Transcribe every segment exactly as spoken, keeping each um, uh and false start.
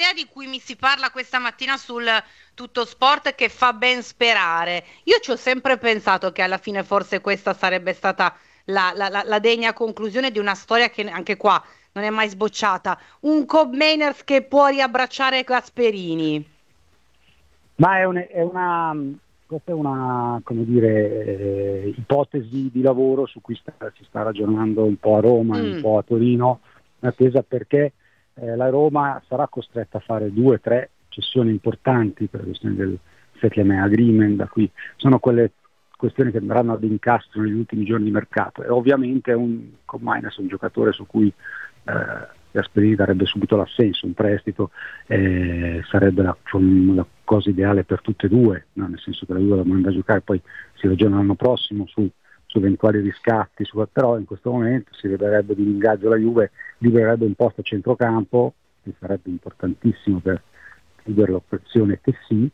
idea di cui mi si parla questa mattina sul Tutto Sport che fa ben sperare. Io ci ho sempre pensato che alla fine forse questa sarebbe stata la, la- la- la degna conclusione di una storia che anche qua non è mai sbocciata. Un Cobb Mainers che può riabbracciare Gasperini. Ma è, un- è una, questa è una, come dire, eh, ipotesi di lavoro su cui sta- si sta ragionando un po' a Roma e un Mm. po' a Torino, in attesa perché eh, la Roma sarà costretta a fare due o tre cessioni importanti per la questione del settlement agreement, da cui sono quelle questioni che andranno ad incastro negli ultimi giorni di mercato, e ovviamente un Cominus è un giocatore su cui eh, Gasperini darebbe subito l'assenso, un prestito eh, sarebbe la, la cosa ideale per tutte e due, no? Nel senso che la Juve la manda a giocare, poi si ragiona l'anno prossimo su, su eventuali riscatti, su, però in questo momento si libererebbe di ingaggio la Juve, libererebbe un posto a centrocampo, che sarebbe importantissimo per chiudere l'operazione che sì,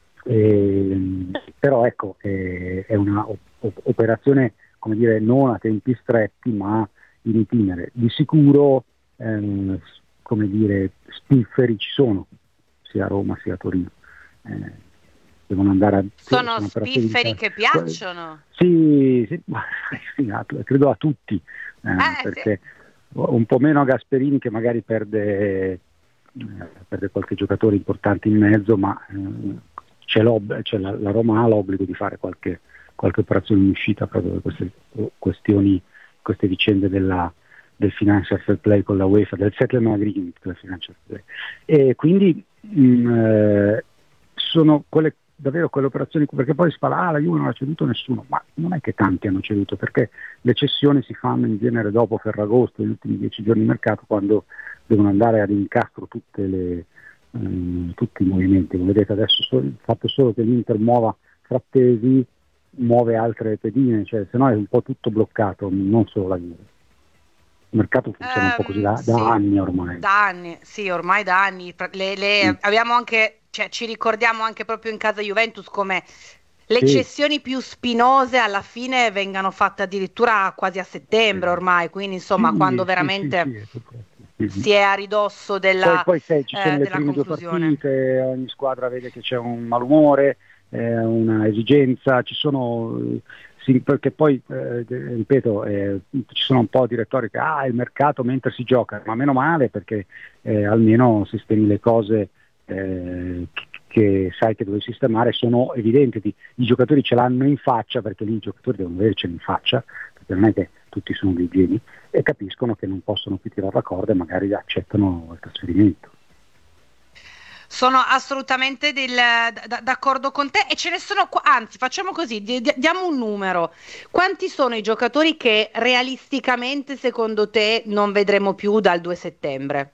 eh, però ecco, eh, è una op- operazione, come dire, non a tempi stretti ma in itinere. Di sicuro eh, come dire, spifferi ci sono sia a Roma sia a Torino. Eh, devono andare a Sono operazioni di spifferi ca- che piacciono. sì, sì, ma, sì, a- credo a tutti, eh, Eh, sì. perché un po' meno a Gasperini che magari perde, eh, perde qualche giocatore importante in mezzo, ma eh, c'è l'ob- c'è la, la Roma ha l'obbligo di fare qualche, qualche operazione in uscita proprio per queste questioni, queste vicende della, del financial fair play con la UEFA, del settlement agreement del financial fair play. E quindi mh, eh, sono quelle davvero quelle operazioni, perché poi si parla, ah, la Juve non ha ceduto nessuno, ma non è che tanti hanno ceduto, perché le cessioni si fanno in genere dopo Ferragosto, gli ultimi dieci giorni di mercato, quando devono andare ad incastro tutte le, ehm, tutti i movimenti. Come vedete adesso so- il fatto solo che l'Inter muova Frattesi muove altre pedine, cioè se no è un po' tutto bloccato, non solo la Juve. Il mercato funziona un po' così Ehm, da, da sì, anni ormai. da anni, sì, ormai da anni. Pra- Le, Mm. le- abbiamo anche, cioè, ci ricordiamo anche proprio in casa Juventus come le Sì, cessioni più spinose alla fine vengano fatte addirittura quasi a sì, settembre ormai, quindi insomma, quando sì, sì, sì, veramente sì, è tutto. Mhm. si è a ridosso Poi, della, poi sai, ci sono eh, le della prime due conclusione. partite, ogni squadra vede che c'è un malumore, eh, una esigenza, ci sono, eh, sì, perché poi, eh, ripeto, eh, ci sono un po' di rettorica, ah, il mercato mentre si gioca, ma meno male perché eh, almeno sistemi le cose eh, che, che sai che devi sistemare, sono evidenti, i giocatori ce l'hanno in faccia, perché lì i giocatori devono avercelo in faccia, perché non è che tutti sono dei geni, e capiscono che non possono più tirare la corda e magari accettano il trasferimento. Sono assolutamente del- d- d'accordo con te e ce ne sono, qua- anzi, facciamo così, di- di- diamo un numero. Quanti sono i giocatori che realisticamente, secondo te, non vedremo più dal due settembre?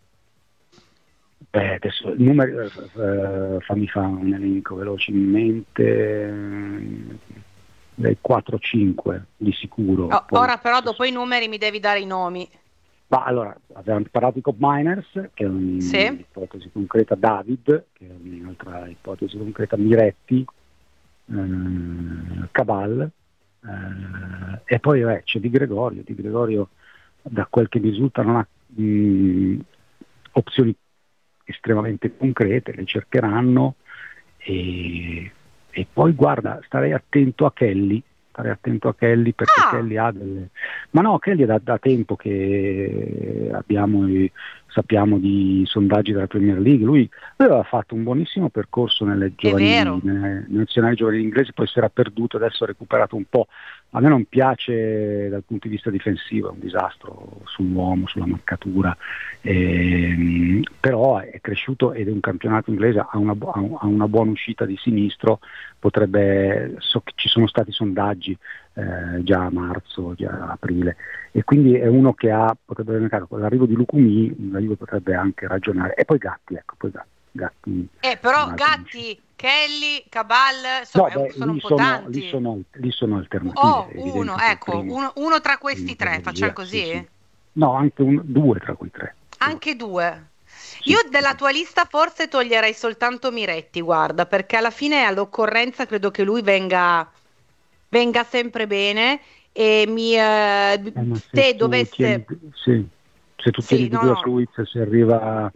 Beh, adesso il numero, eh, fammi fare un elenco velocemente, eh, dai quattro cinque di sicuro, Oh, poi ora però, dopo i numeri, mi devi dare i nomi. ma allora, abbiamo parlato di Cobb Miners, che è Sì? un'ipotesi concreta, David, che è un'altra ipotesi concreta, Miretti, eh, Cabal, eh, e poi eh, c'è Di Gregorio. Di Gregorio, da quel che mi risulta, non ha mh, opzioni estremamente concrete, le cercheranno, e, e poi guarda, starei attento a Kelly, starei attento a Kelly perché Ah, Kelly ha delle... Ma no, Kelly è da, da tempo che abbiamo, i- sappiamo di sondaggi della Premier League, lui, lui aveva fatto un buonissimo percorso nelle è giovanili, vero. nelle nazionali giovanili inglesi, poi si era perduto, adesso ha recuperato un po'. A me non piace dal punto di vista difensivo, è un disastro sull'uomo, sulla marcatura, ehm, però è cresciuto ed è un campionato inglese, ha una, bu- ha un- ha una buona uscita di sinistro, potrebbe, so che ci sono stati sondaggi eh, già a marzo, già a aprile, e quindi è uno che ha, potrebbe avere mercato. Con l'arrivo di Lucumi la Juve potrebbe anche ragionare, e poi Gatti, ecco, poi Gatti, Gatti Eh, è però un altro uscita. Gatti, Kelly, Cabal, insomma, No, è un- beh, sono un lì po' sono, lì tanti. sono, lì sono alternative, Oh, è uno, evidente che il ecco, primo, uno, uno tra primo questi tre, per facciamo via, sì, sì. così? No, anche un, due tra quei tre. Due. Anche due. Io Sì, della tua lista forse toglierei soltanto Miretti, guarda, perché alla fine all'occorrenza credo che lui venga, venga sempre bene e mi, eh, eh, ma se se tu tieni, dovesse... sì, se tu tieni Sì, di no, due a no, Fluiz, si arriva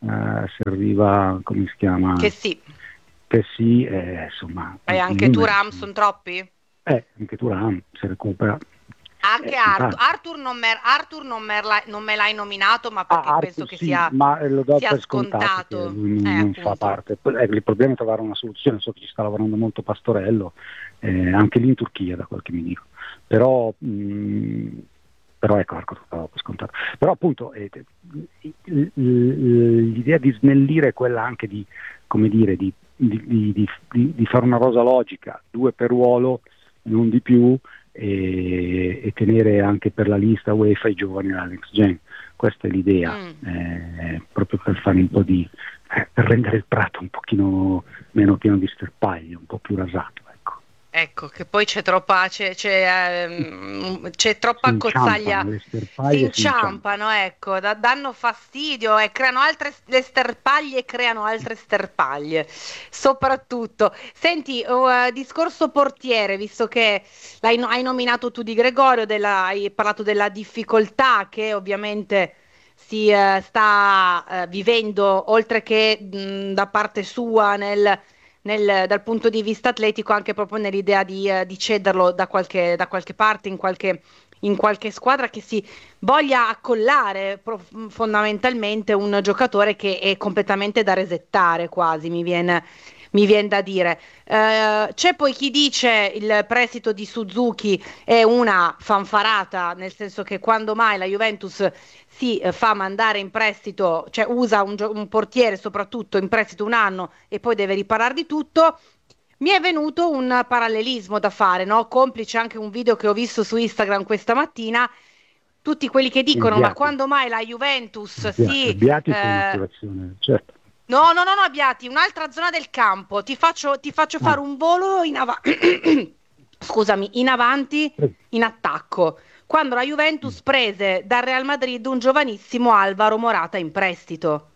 eh, serviva, come si chiama? Che sì. Che sì, eh, insomma. E anche Thuram sono troppi? Eh, anche Thuram si recupera. Anche eh, Arthur, Arthur, non, me, Arthur non, me la, non me l'hai nominato, ma perché ah, penso Arthur, che sì, sia, ma lo do sia per scontato. Che lui non, eh, non fa parte. Eh, il problema è trovare una soluzione. So che ci sta lavorando molto Pastorello, eh, anche lì in Turchia, da quel che mi dico. Però, mh, però ecco, Arthur stava per scontato. Però appunto eh, l'idea di snellire è quella anche di, come dire, di, di, di, di, di fare una rosa logica, due per ruolo, non di più. E, e tenere anche per la lista UEFA i giovani alla next gen. Questa è l'idea, mm. eh, proprio per fare un po' di eh, per rendere il prato un pochino meno pieno di sterpaglie, un po' più rasato, ecco. Ecco, che poi c'è troppa c'è, c'è, ehm, c'è troppa si cozzaglia, le si inciampano, si inciampano. ecco, da, danno fastidio e creano altre le sterpaglie creano altre sterpaglie, soprattutto. Senti, uh, discorso portiere, visto che l'hai, hai nominato tu Di Gregorio, della, hai parlato della difficoltà che ovviamente si uh, sta uh, vivendo, oltre che mh, da parte sua nel Nel, dal punto di vista atletico, anche proprio nell'idea di, eh, di cederlo da qualche, da qualche parte, in qualche, in qualche squadra che si voglia accollare pro- fondamentalmente un giocatore che è completamente da resettare quasi, mi viene, mi viene da dire. Eh, c'è poi chi dice il prestito di Suzuki è una fanfarata, nel senso che quando mai la Juventus si eh, fa mandare in prestito, cioè usa un, gio- un portiere soprattutto in prestito un anno e poi deve riparare di tutto. Mi è venuto un parallelismo da fare, no? Complice anche un video che ho visto su Instagram questa mattina, tutti quelli che dicono ma quando mai la Juventus si... Abbiati eh... un'atturazione, certo. No, no, no, no, Abbiati, un'altra zona del campo, ti faccio, ti faccio ah. fare un volo in avanti, scusami, in avanti, in attacco. Quando la Juventus prese dal Real Madrid un giovanissimo Alvaro Morata in prestito.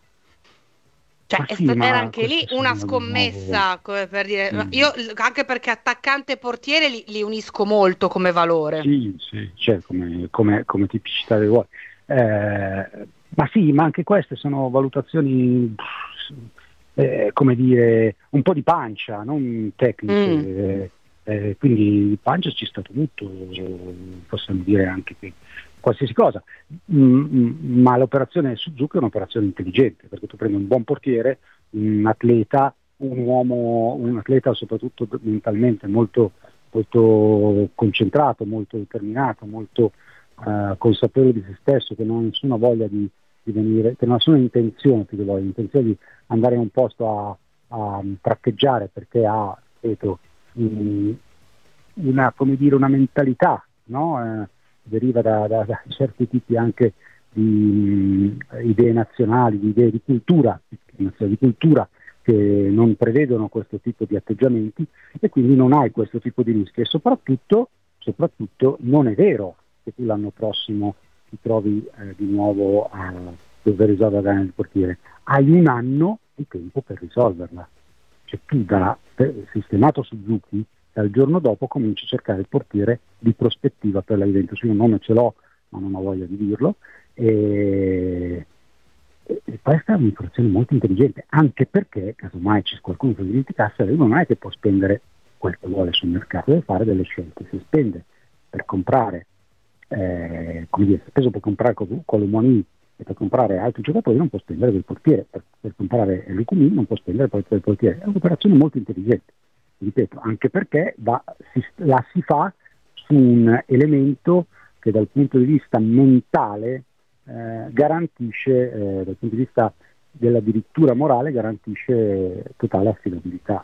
Cioè, sì, sta- era anche lì una scommessa, come per dire, mm. io anche perché attaccante e portiere li, li unisco molto come valore. Sì, sì, cioè come, come, come tipicità del ruolo. Eh, ma sì, ma anche queste sono valutazioni, eh, come dire, un po' di pancia, non tecniche. Mm. Eh, eh, quindi di pancia ci sta tutto, possiamo dire anche che qualsiasi cosa, mm, ma l'operazione Suzuki è un'operazione intelligente, perché tu prendi un buon portiere, un atleta, un uomo, un atleta soprattutto mentalmente molto, molto concentrato, molto determinato, molto uh, consapevole di se stesso, che non ha nessuna voglia di, di venire, che non ha nessuna intenzione, più che voglia, intenzione di andare in un posto a, a traccheggiare, perché ha, ripeto, um, una, come dire, una mentalità, no? Eh, deriva da, da, da certi tipi anche di uh, idee nazionali, di idee di cultura, di cultura che non prevedono questo tipo di atteggiamenti, e quindi non hai questo tipo di rischi, e soprattutto, soprattutto non è vero che tu l'anno prossimo ti trovi eh, di nuovo a dover risolvere la gara del portiere. Hai un anno di tempo per risolverla, cioè tu da per, sistemato Suzuki, dal giorno dopo cominci a cercare il portiere di prospettiva per la Juventus. Io un nome ce l'ho, ma non ho voglia di dirlo, e, e, e questa è un'operazione molto intelligente, anche perché, casomai c'è qualcuno che dimenticasse, la Juve non è che può spendere quel che vuole sul mercato, deve fare delle scelte. Se spende per comprare, eh, come dire, se speso per comprare Colomoni e per comprare altri giocatori, non può spendere per il portiere, per, per comprare Lucumi non può spendere per il portiere. È un'operazione molto intelligente, ripeto, anche perché va, si, la si fa su un elemento che dal punto di vista mentale eh, garantisce, eh, dal punto di vista della dirittura morale, garantisce totale affidabilità.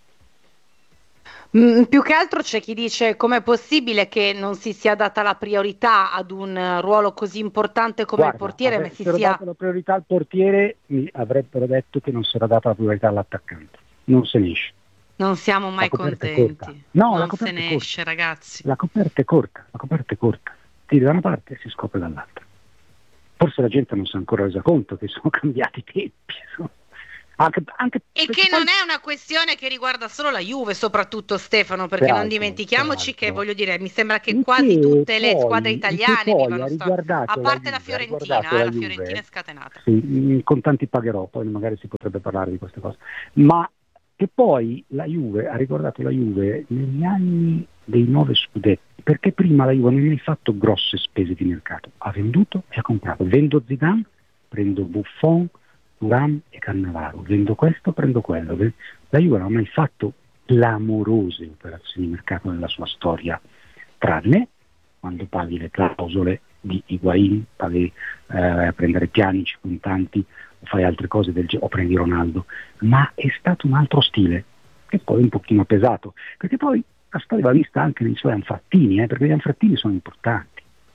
Mm, più che altro c'è chi dice com'è possibile che non si sia data la priorità ad un uh, ruolo così importante come Guarda, il portiere, ma si sia dato la priorità al portiere, mi avrebbero detto che non si era data la priorità all'attaccante. Non se ne esce. Non siamo mai contenti. No, non la se ne esce, ragazzi. La coperta è corta, la coperta è corta. Tiri da una parte e si scopre dall'altra. Forse la gente non si è ancora resa conto che sono cambiati i tempi. Anche, anche e perché che poi- non è una questione che riguarda solo la Juve, soprattutto Stefano, perché peraltro, non dimentichiamoci che, peraltro, voglio dire, mi sembra che e quasi che tutte le squadre poi, e che italiane poi vivano ha sta... a riguardato la parte la Juve, ha riguardato Fiorentina, eh, la la Fiorentina Juve, è scatenata. sì, mh, con tanti pagherò, poi magari si potrebbe parlare di queste cose, ma che poi la Juve ha ricordato la Juve negli anni dei nove scudetti, perché prima la Juve non ha mai fatto grosse spese di mercato, ha venduto e ha comprato, vendo Zidane, prendo Buffon, Thuram e Cannavaro, vendo questo, prendo quello. La Juve non ha mai fatto clamorose operazioni di mercato nella sua storia, tranne quando paghi le clausole di Higuain, paghi eh, prendere Pjanic, contanti, o fai altre cose del genere, o prendi Ronaldo, ma è stato un altro stile, che poi un pochino pesato, perché poi la storia va vista anche nei suoi anfrattini, eh, perché gli anfrattini sono importanti.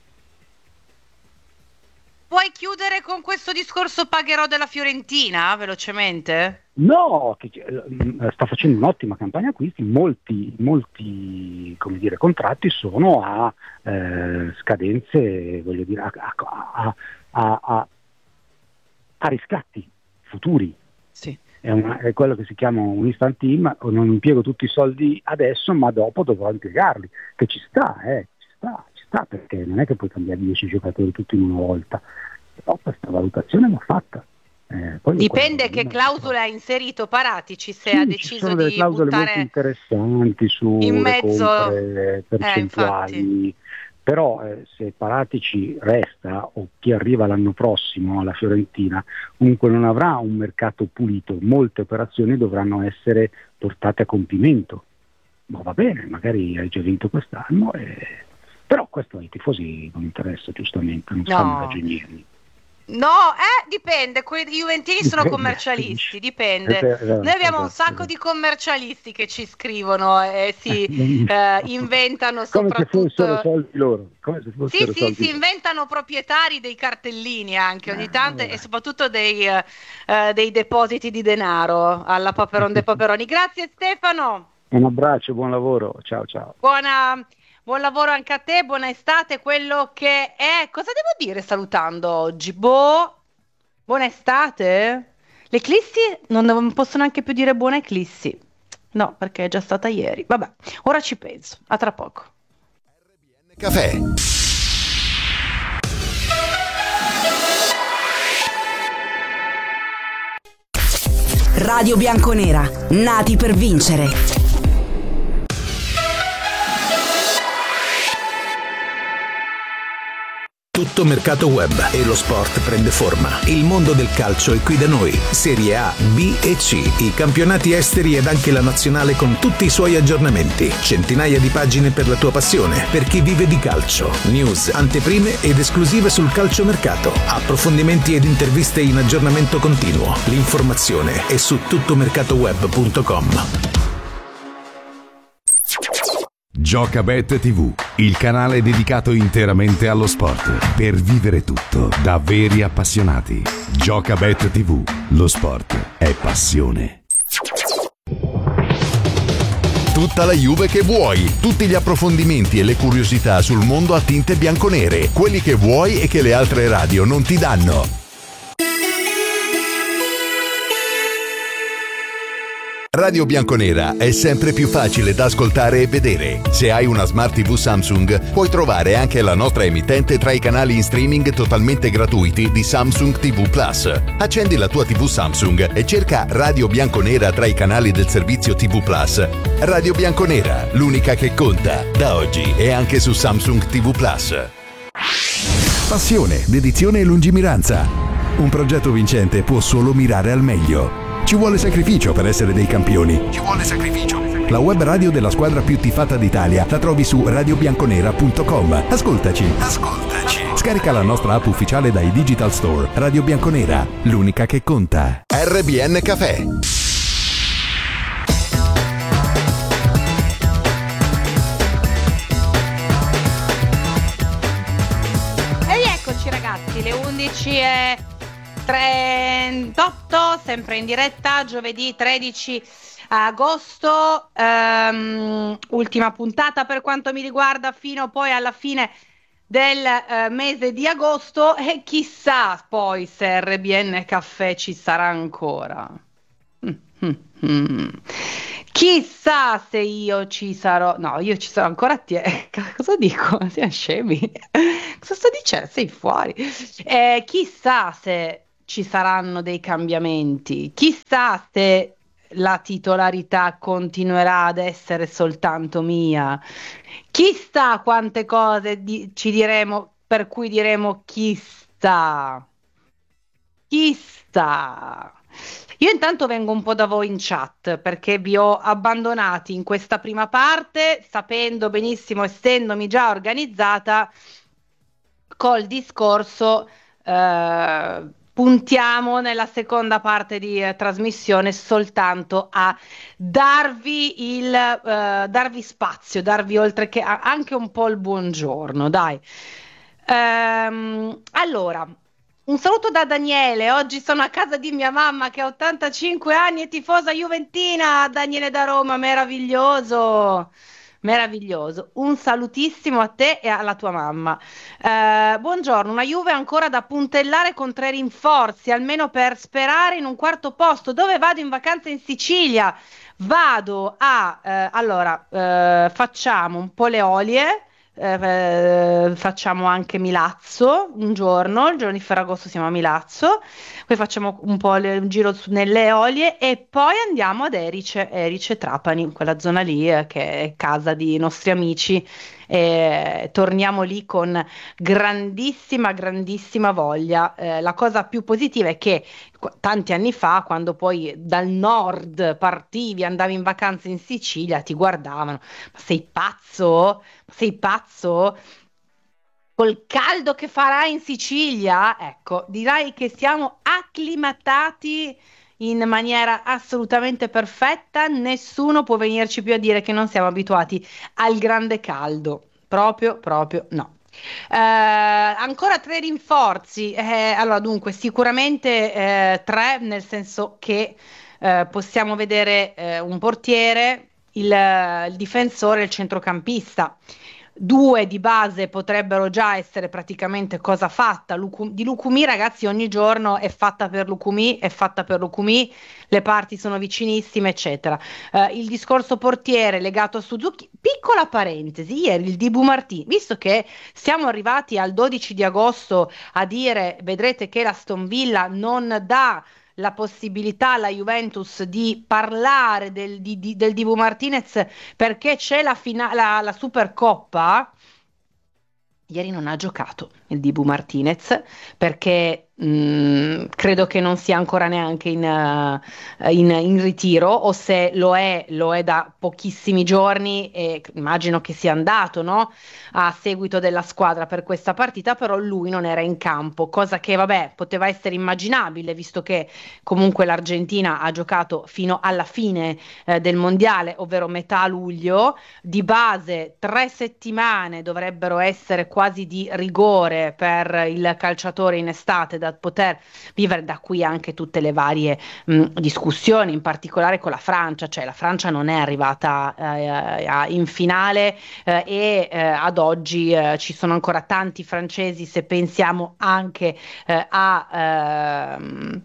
Puoi chiudere con questo discorso pagherò della Fiorentina, velocemente? No, che, eh, sta facendo un'ottima campagna acquisti, molti, molti come dire, contratti sono a eh, scadenze, voglio dire, a, a, a, a, a riscatti futuri. Sì. È, una, è quello che si chiama un instant team, non impiego tutti i soldi adesso, ma dopo dovrò impiegarli, che ci sta, eh, ci sta, ci sta, perché non è che puoi cambiare dieci giocatori tutti in una volta, però questa valutazione va fatta. Eh, poi Dipende quello, che clausole ha inserito Paratici, se sì, ha ci deciso sono delle di clausole molto buttare interessanti in sulle mezzo, compre eh, infatti. percentuali, però eh, se Paratici resta o chi arriva l'anno prossimo alla Fiorentina comunque non avrà un mercato pulito, molte operazioni dovranno essere portate a compimento, ma va bene, magari hai già vinto quest'anno, e... però questo ai tifosi non interessa, giustamente, non No. fanno ragionieri. No, eh, dipende, quei juventini sono Dipende. commercialisti, dipende. Esatto, Noi abbiamo un esatto, sacco esatto. di commercialisti che ci scrivono e si eh, inventano come se fossero soprattutto... soldi loro, come se Sì, fossero sì, soldi si loro. inventano proprietari dei cartellini anche ogni Eh, tanto e vabbè. soprattutto dei, eh, eh, dei depositi di denaro alla Paperon de Paperoni. Grazie Stefano, Un abbraccio, buon lavoro, ciao ciao. buona, buon lavoro anche a te, buona estate, quello che è... Cosa devo dire salutando oggi? Boh, buona estate? L'eclissi non, devo- non posso neanche più dire buona eclissi. No, perché è già stata ieri. Vabbè, ora ci penso. A tra poco. Caffè. Radio Bianconera, nati per vincere. Tutto mercato web e lo sport prende forma. Il mondo del calcio è qui da noi. Serie A, B e C, i campionati esteri ed anche la nazionale con tutti i suoi aggiornamenti. Centinaia di pagine per la tua passione, per chi vive di calcio. News, anteprime ed esclusive sul calciomercato. Approfondimenti ed interviste in aggiornamento continuo. L'informazione è su tuttomercatoweb punto com. Giocabet tivù, il canale dedicato interamente allo sport, per vivere tutto da veri appassionati. Giocabet tivù, lo sport è passione. Tutta la Juve che vuoi, tutti gli approfondimenti e le curiosità sul mondo a tinte bianconere, quelli che vuoi e che le altre radio non ti danno. Radio Bianconera è sempre più facile da ascoltare e vedere. Se hai una Smart tivù Samsung, puoi trovare anche la nostra emittente tra i canali in streaming totalmente gratuiti di Samsung tivù Plus. Accendi la tua tivù Samsung e cerca Radio Bianconera tra i canali del servizio tivù Plus. Radio Bianconera, l'unica che conta, da oggi e anche su Samsung tivù Plus. Passione, dedizione e lungimiranza. Un progetto vincente può solo mirare al meglio. Ci vuole sacrificio per essere dei campioni. Ci vuole sacrificio. La web radio della squadra più tifata d'Italia la trovi su radio bianconera punto com. Ascoltaci. Ascoltaci. Scarica la nostra app ufficiale dai Digital Store. Radio Bianconera, l'unica che conta. R B N Caffè. E eccoci ragazzi, le undici e trentotto, sempre in diretta, giovedì tredici agosto, ehm, ultima puntata per quanto mi riguarda, fino poi alla fine del eh, mese di agosto, e chissà poi se R B N Caffè ci sarà ancora. Mm-hmm. Chissà se io ci sarò, no, io ci sarò ancora a te. Cosa dico? Siamo scemi. Cosa sto dicendo? Sei fuori. Eh, chissà se ci saranno dei cambiamenti, chissà se la titolarità continuerà ad essere soltanto mia, chissà quante cose di- ci diremo, per cui diremo chissà, chissà. Io intanto vengo un po' da voi in chat perché vi ho abbandonati in questa prima parte, sapendo benissimo, essendomi già organizzata col discorso, eh, puntiamo nella seconda parte di eh, trasmissione soltanto a darvi il eh, darvi spazio, darvi oltre che a- anche un po' il buongiorno, dai. Ehm, allora, un saluto da Daniele. Oggi sono a casa di mia mamma che ha ottantacinque anni e tifosa juventina. Daniele da Roma, meraviglioso. Meraviglioso. Un salutissimo a te e alla tua mamma. Eh, buongiorno, una Juve ancora da puntellare con tre rinforzi, almeno per sperare in un quarto posto. Dove vado in vacanza in Sicilia? Vado a, eh, allora, eh, facciamo un po' le olie, eh, eh, facciamo anche Milazzo un giorno, il giorno di Ferragosto siamo a Milazzo, poi facciamo un po' le- un giro su- nelle Eolie e poi andiamo ad Erice, Erice Trapani, quella zona lì eh, che è casa di nostri amici. E torniamo lì con grandissima, grandissima voglia. Eh, la cosa più positiva è che qu- tanti anni fa, quando poi dal nord partivi, andavi in vacanza in Sicilia, ti guardavano, ma sei pazzo? Ma sei pazzo? Col caldo che farà in Sicilia, ecco, direi che siamo acclimatati in maniera assolutamente perfetta. Nessuno può venirci più a dire che non siamo abituati al grande caldo. Proprio, proprio no. Eh, ancora tre rinforzi. Eh, allora, dunque, sicuramente eh, tre, nel senso che eh, possiamo vedere eh, un portiere, il, il difensore e il centrocampista. Due di base potrebbero già essere praticamente cosa fatta. Lucu- di Lucumi, ragazzi, ogni giorno è fatta per Lucumi, è fatta per Lucumi, le parti sono vicinissime, eccetera. Eh, il discorso portiere legato a Suzuki, piccola parentesi, ieri il Dibu Martini, visto che siamo arrivati al dodici di agosto a dire, vedrete che la Stonvilla non dà la possibilità alla Juventus di parlare del, di, di- del Dibu Martinez perché c'è la, fina- la, la Supercoppa. Ieri non ha giocato il Dibu Martinez perché mh, credo che non sia ancora neanche in, eh, in- in ritiro, o se lo è, lo è da pochissimi giorni e immagino che sia andato, no? A seguito della squadra per questa partita, però lui non era in campo, cosa che vabbè poteva essere immaginabile visto che comunque l'Argentina ha giocato fino alla fine eh, del mondiale, ovvero metà luglio. Di base tre settimane dovrebbero essere quasi di rigore per il calciatore in estate da poter vivere, da qui anche tutte le varie mh, discussioni, in particolare con la Francia, cioè la Francia non è arrivata eh, a- in finale eh, e eh, ad oggi eh, ci sono ancora tanti francesi, se pensiamo anche eh, a... ehm,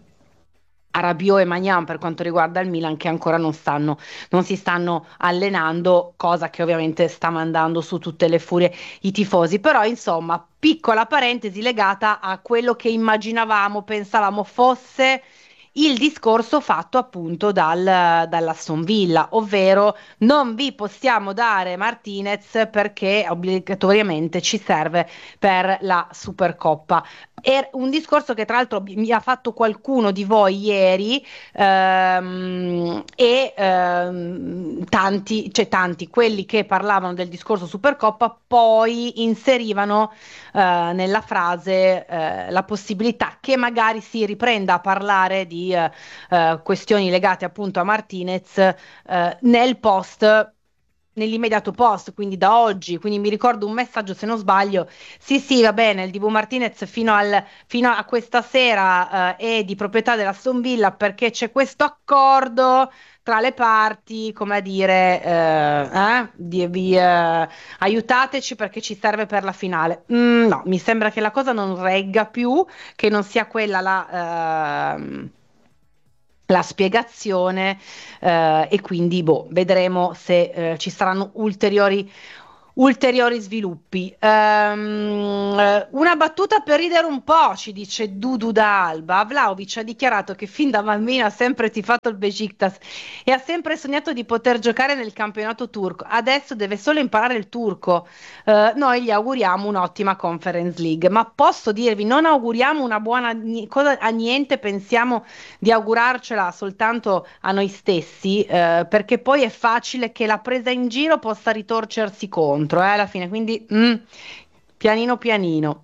a Rabiot e Maignan per quanto riguarda il Milan, che ancora non stanno, non si stanno allenando, cosa che ovviamente sta mandando su tutte le furie i tifosi. Però insomma, piccola parentesi legata a quello che immaginavamo, pensavamo fosse il discorso fatto appunto dal, dall'Aston Villa, ovvero non vi possiamo dare Martinez perché obbligatoriamente ci serve per la Supercoppa. È un discorso che tra l'altro mi ha fatto qualcuno di voi ieri, ehm, e ehm, tanti, cioè tanti, quelli che parlavano del discorso Supercoppa poi inserivano eh, nella frase eh, la possibilità che magari si riprenda a parlare di eh, eh, questioni legate appunto a Martinez eh, nel post nell'immediato post, quindi da oggi. Quindi mi ricordo un messaggio, se non sbaglio, sì sì va bene, il Dibu Martinez fino, al, fino a questa sera eh, è di proprietà della Aston Villa perché c'è questo accordo tra le parti, come a dire, eh, eh, di, vi, eh, aiutateci perché ci serve per la finale. Mm, no, mi sembra che la cosa non regga più, che non sia quella la... ehm, la spiegazione, eh, e quindi boh, vedremo se eh, ci saranno ulteriori ulteriori sviluppi. Ehm, eh, una battuta per ridere un po', ci dice Dudu da Alba. Vlahovic ha dichiarato che fin da bambino ha sempre tifato il Beşiktaş e ha sempre sognato di poter giocare nel campionato turco. Adesso deve solo imparare il turco. Eh, noi gli auguriamo un'ottima Conference League, ma posso dirvi, non auguriamo una buona ni- cosa a niente, pensiamo di augurarcela soltanto a noi stessi, eh, perché poi è facile che la presa in giro possa ritorcersi contro, eh, alla fine, quindi mm, pianino pianino.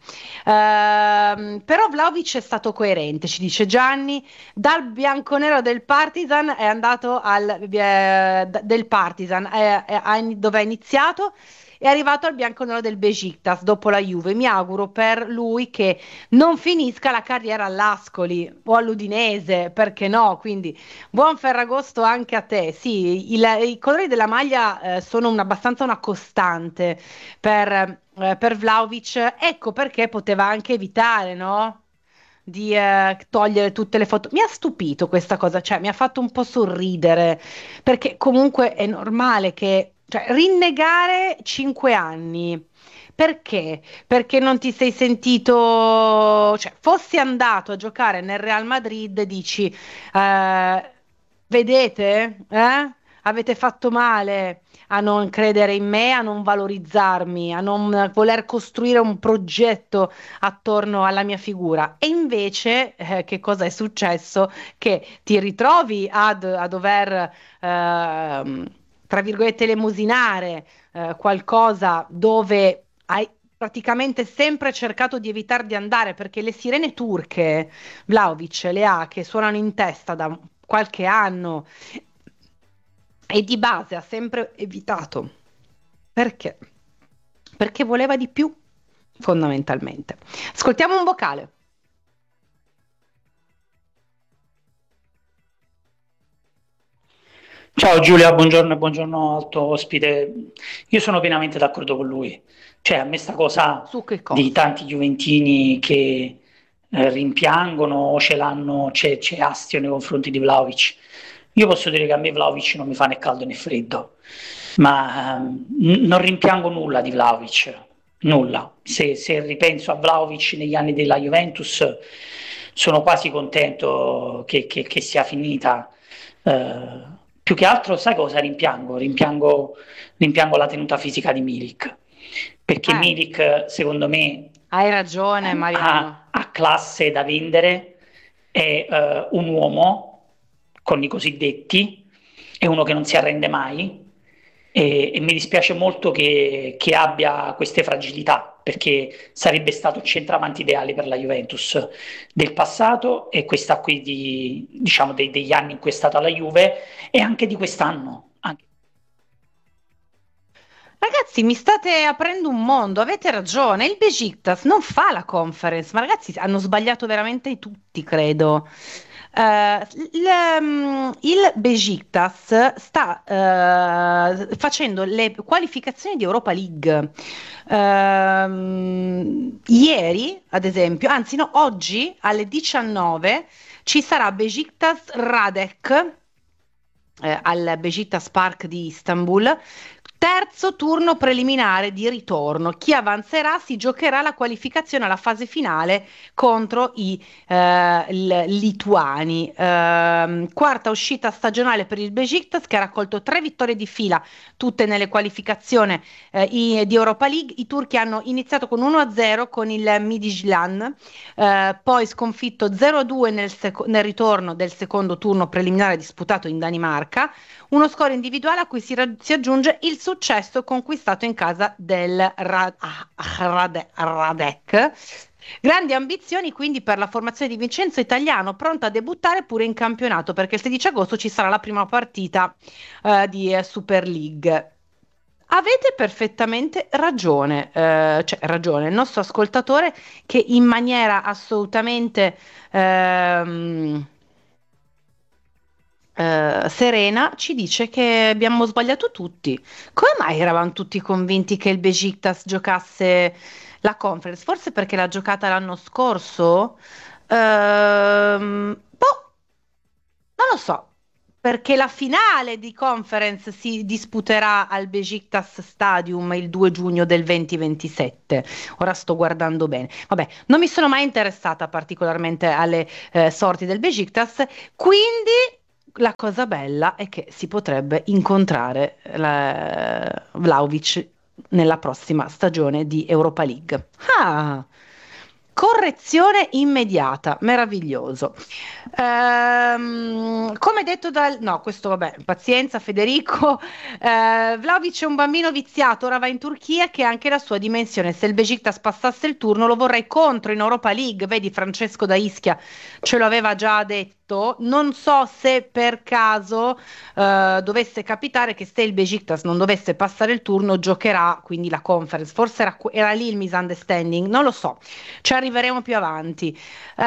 Ehm, però Vlahovic è stato coerente, ci dice Gianni, dal bianconero del Partizan è andato al eh, d- del Partizan, eh, eh, ha in- dove ha iniziato. È arrivato al bianconero del Beşiktaş dopo la Juve. Mi auguro per lui che non finisca la carriera all'Ascoli o all'Udinese, perché no? Quindi buon Ferragosto anche a te. Sì, il- i colori della maglia eh, sono un- abbastanza una costante per, eh, per Vlahovic. Ecco perché poteva anche evitare, no? Di eh, togliere tutte le foto. Mi ha stupito questa cosa, cioè mi ha fatto un po' sorridere, perché comunque è normale che, cioè, rinnegare cinque anni. Perché? Perché non ti sei sentito, cioè, fossi andato a giocare nel Real Madrid, dici, eh, vedete, eh? Avete fatto male a non credere in me, a non valorizzarmi, a non voler costruire un progetto attorno alla mia figura. E invece, eh, che cosa è successo? Che ti ritrovi ad, a dover, ehm, tra virgolette, elemosinare eh, qualcosa dove hai praticamente sempre cercato di evitare di andare, perché le sirene turche, Vlahovic le ha, che suonano in testa da qualche anno, e di base ha sempre evitato. Perché? Perché voleva di più, fondamentalmente. Ascoltiamo un vocale. Ciao Giulia, buongiorno e buongiorno al tuo ospite. Io sono pienamente d'accordo con lui. Cioè, a me sta cosa Su che di cosa? tanti juventini che eh, rimpiangono o ce l'hanno, c'è, c'è astio nei confronti di Vlahovic. Io posso dire che a me Vlahovic non mi fa né caldo né freddo, ma ehm, n- non rimpiango nulla di Vlahovic, nulla. Se, se ripenso a Vlahovic negli anni della Juventus, sono quasi contento che, che- che sia finita. Eh, più che altro, sai cosa rimpiango? Rimpiango, rimpiango la tenuta fisica di Milik, perché Eh, Milik, secondo me, hai ragione, Mariano. ha, ha classe da vendere, è eh, un uomo con i cosiddetti, è uno che non si arrende mai e, e mi dispiace molto che, che abbia queste fragilità, perché sarebbe stato il centravanti ideale per la Juventus del passato e questa qui di, diciamo, dei- degli anni in cui è stata la Juve e anche di quest'anno. Anche- Ragazzi, mi state aprendo un mondo, avete ragione. Il Besiktas non fa la conference, ma ragazzi, hanno sbagliato veramente tutti, credo. Eh, il, mm, il Besiktas sta eh, facendo le qualificazioni di Europa League. Ehm, ieri, ad esempio, anzi no, oggi alle diciannove ci sarà Besiktas Radek eh, al Beşiktaş Park di Istanbul. Terzo turno preliminare di ritorno. Chi avanzerà si giocherà la qualificazione alla fase finale contro i eh, il- lituani. Ehm, quarta uscita stagionale per il Beşiktaş, che ha raccolto tre vittorie di fila, tutte nelle qualificazioni eh, i- di Europa League. I turchi hanno iniziato con uno a zero con il Midtjylland, eh, poi sconfitto zero a due nel, seco- nel ritorno del secondo turno preliminare disputato in Danimarca, uno score individuale a cui si, ra- si aggiunge il successo conquistato in casa del Ra- ah, Rade- Radek. Grandi ambizioni quindi per la formazione di Vincenzo Italiano, pronto a debuttare pure in campionato, perché il sedici agosto ci sarà la prima partita eh, di eh, Super League. Avete perfettamente ragione, eh, cioè ragione, il nostro ascoltatore che in maniera assolutamente ehm, eh, serena ci dice che abbiamo sbagliato tutti. Come mai eravamo tutti convinti che il Besiktas giocasse la Conference? Forse perché l'ha giocata l'anno scorso? Ehm, boh, Non lo so, perché la finale di conference si disputerà al Besiktas Stadium il due giugno del duemilaventisette. Ora sto guardando bene. Vabbè, non mi sono mai interessata particolarmente alle eh, sorti del Besiktas, quindi la cosa bella è che si potrebbe incontrare la... Vlahovic nella prossima stagione di Europa League. Ah! Correzione immediata, meraviglioso. Ehm, come detto dal... No, questo vabbè, pazienza Federico. Eh, Vlahovic è un bambino viziato, ora va in Turchia che ha anche la sua dimensione. Se il Besiktas passasse il turno lo vorrei contro in Europa League. Vedi, Francesco da Ischia ce lo aveva già detto. Non so se per caso eh, dovesse capitare che se il Besiktas non dovesse passare il turno giocherà quindi la conference. Forse era, era lì il misunderstanding, non lo so. Ci arriveremo più avanti.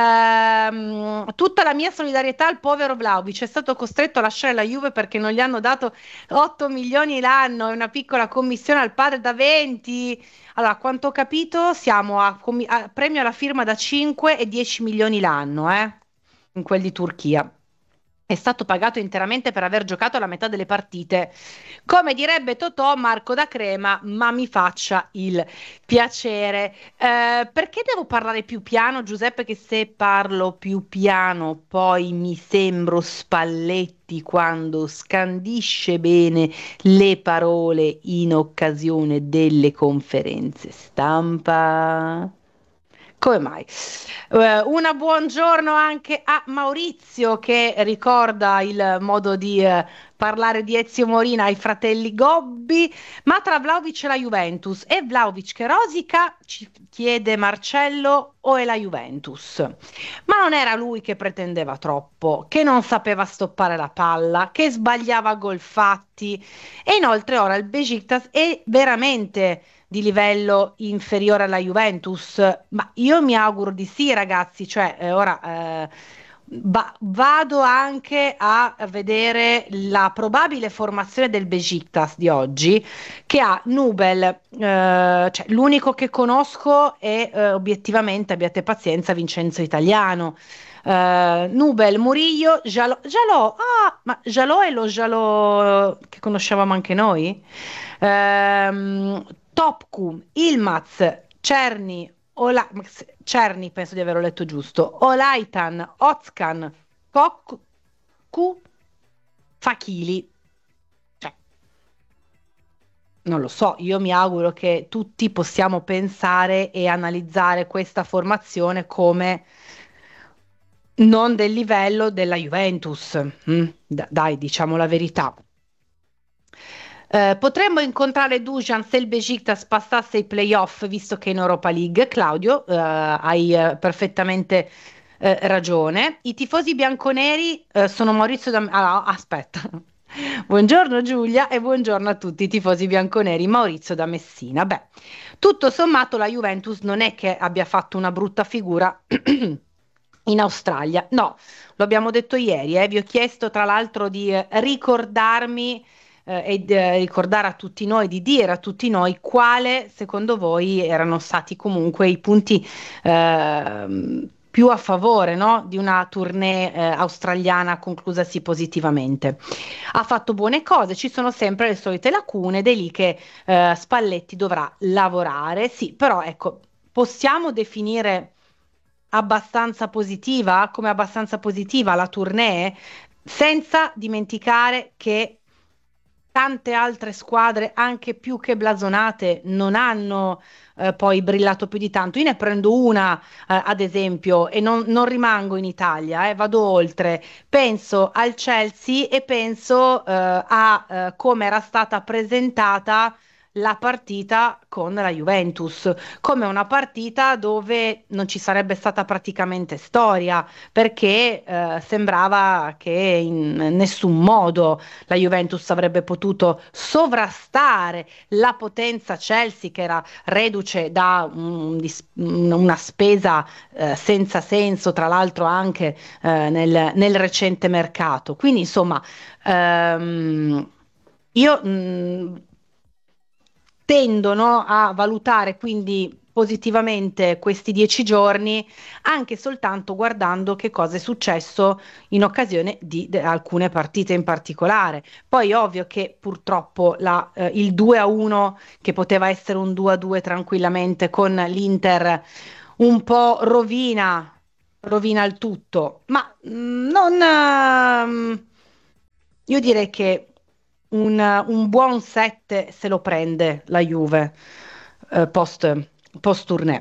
Ehm, tutta la mia solidarietà al povero Vlahovic, è stato costretto a lasciare la Juve perché non gli hanno dato otto milioni l'anno e una piccola commissione al padre da venti. Allora, a quanto ho capito, siamo a, a premio alla firma da cinque e dieci milioni l'anno, eh, in quel di Turchia. È stato pagato interamente per aver giocato la metà delle partite. Come direbbe Totò, Marco da Crema, ma mi faccia il piacere. Eh, perché devo parlare più piano, Giuseppe? Che se parlo più piano poi mi sembro Spalletti quando scandisce bene le parole in occasione delle conferenze stampa. Come mai? Uh, una buongiorno anche a Maurizio che ricorda il modo di uh, parlare di Ezio Morina ai fratelli Gobbi, ma tra Vlahovic e la Juventus, è Vlahovic che rosica, ci chiede Marcello, o è la Juventus? Ma non era lui che pretendeva troppo, che non sapeva stoppare la palla, che sbagliava gol fatti, e inoltre ora il Besiktas è veramente di livello inferiore alla Juventus, ma io mi auguro di sì, ragazzi, cioè eh, ora eh, va- vado anche a vedere la probabile formazione del Besiktas di oggi, che ha Nubel, eh, cioè l'unico che conosco è eh, obiettivamente, abbiate pazienza, Vincenzo Italiano. Uh, Nubel, Murillo, Jalò, Jalò, ah, ma Jalò è lo Jalò che conoscevamo anche noi? Ehm, Topku, Ilmaz, Cerni, Ola, Cerni, penso di averlo letto giusto, Olaitan, Ozkan, Kokku, Fakili. Cioè, non lo so, io mi auguro che tutti possiamo pensare e analizzare questa formazione come non del livello della Juventus. Mm? D- dai, diciamo la verità. Eh, potremmo incontrare Dusan se il Besiktas passasse i playoff, visto che è in Europa League. Claudio, eh, hai eh, perfettamente eh, ragione. I tifosi bianconeri eh, sono Maurizio da... Ah, aspetta. Buongiorno Giulia e buongiorno a tutti i tifosi bianconeri. Maurizio da Messina. Beh, tutto sommato la Juventus non è che abbia fatto una brutta figura in Australia. No, lo abbiamo detto ieri, eh. Vi ho chiesto tra l'altro di eh, ricordarmi eh, e di, eh, ricordare a tutti noi, di dire a tutti noi quale secondo voi erano stati comunque i punti eh, più a favore, no? Di una tournée eh, australiana conclusasi positivamente. Ha fatto buone cose, ci sono sempre le solite lacune, ed è lì che eh, Spalletti dovrà lavorare. Sì, però ecco, possiamo definire abbastanza positiva, come abbastanza positiva la tournée, senza dimenticare che tante altre squadre, anche più che blasonate, non hanno eh, poi brillato più di tanto. Io ne prendo una, eh, ad esempio, e non, non rimango in Italia, eh, vado oltre. Penso al Chelsea e penso eh, a eh, come era stata presentata la partita con la Juventus, come una partita dove non ci sarebbe stata praticamente storia, perché eh, sembrava che in nessun modo la Juventus avrebbe potuto sovrastare la potenza Chelsea, che era reduce da un, una spesa eh, senza senso, tra l'altro anche eh, nel, nel recente mercato. Quindi insomma, ehm, io mh, tendono a valutare quindi positivamente questi dieci giorni anche soltanto guardando che cosa è successo in occasione di de- alcune partite in particolare. Poi ovvio che purtroppo la, eh, il due a uno, che poteva essere un due a due tranquillamente con l'Inter, un po' rovina, rovina il tutto, ma mm, non, ehm, io direi che un, un buon sette se lo prende la Juve eh, post, post tournée.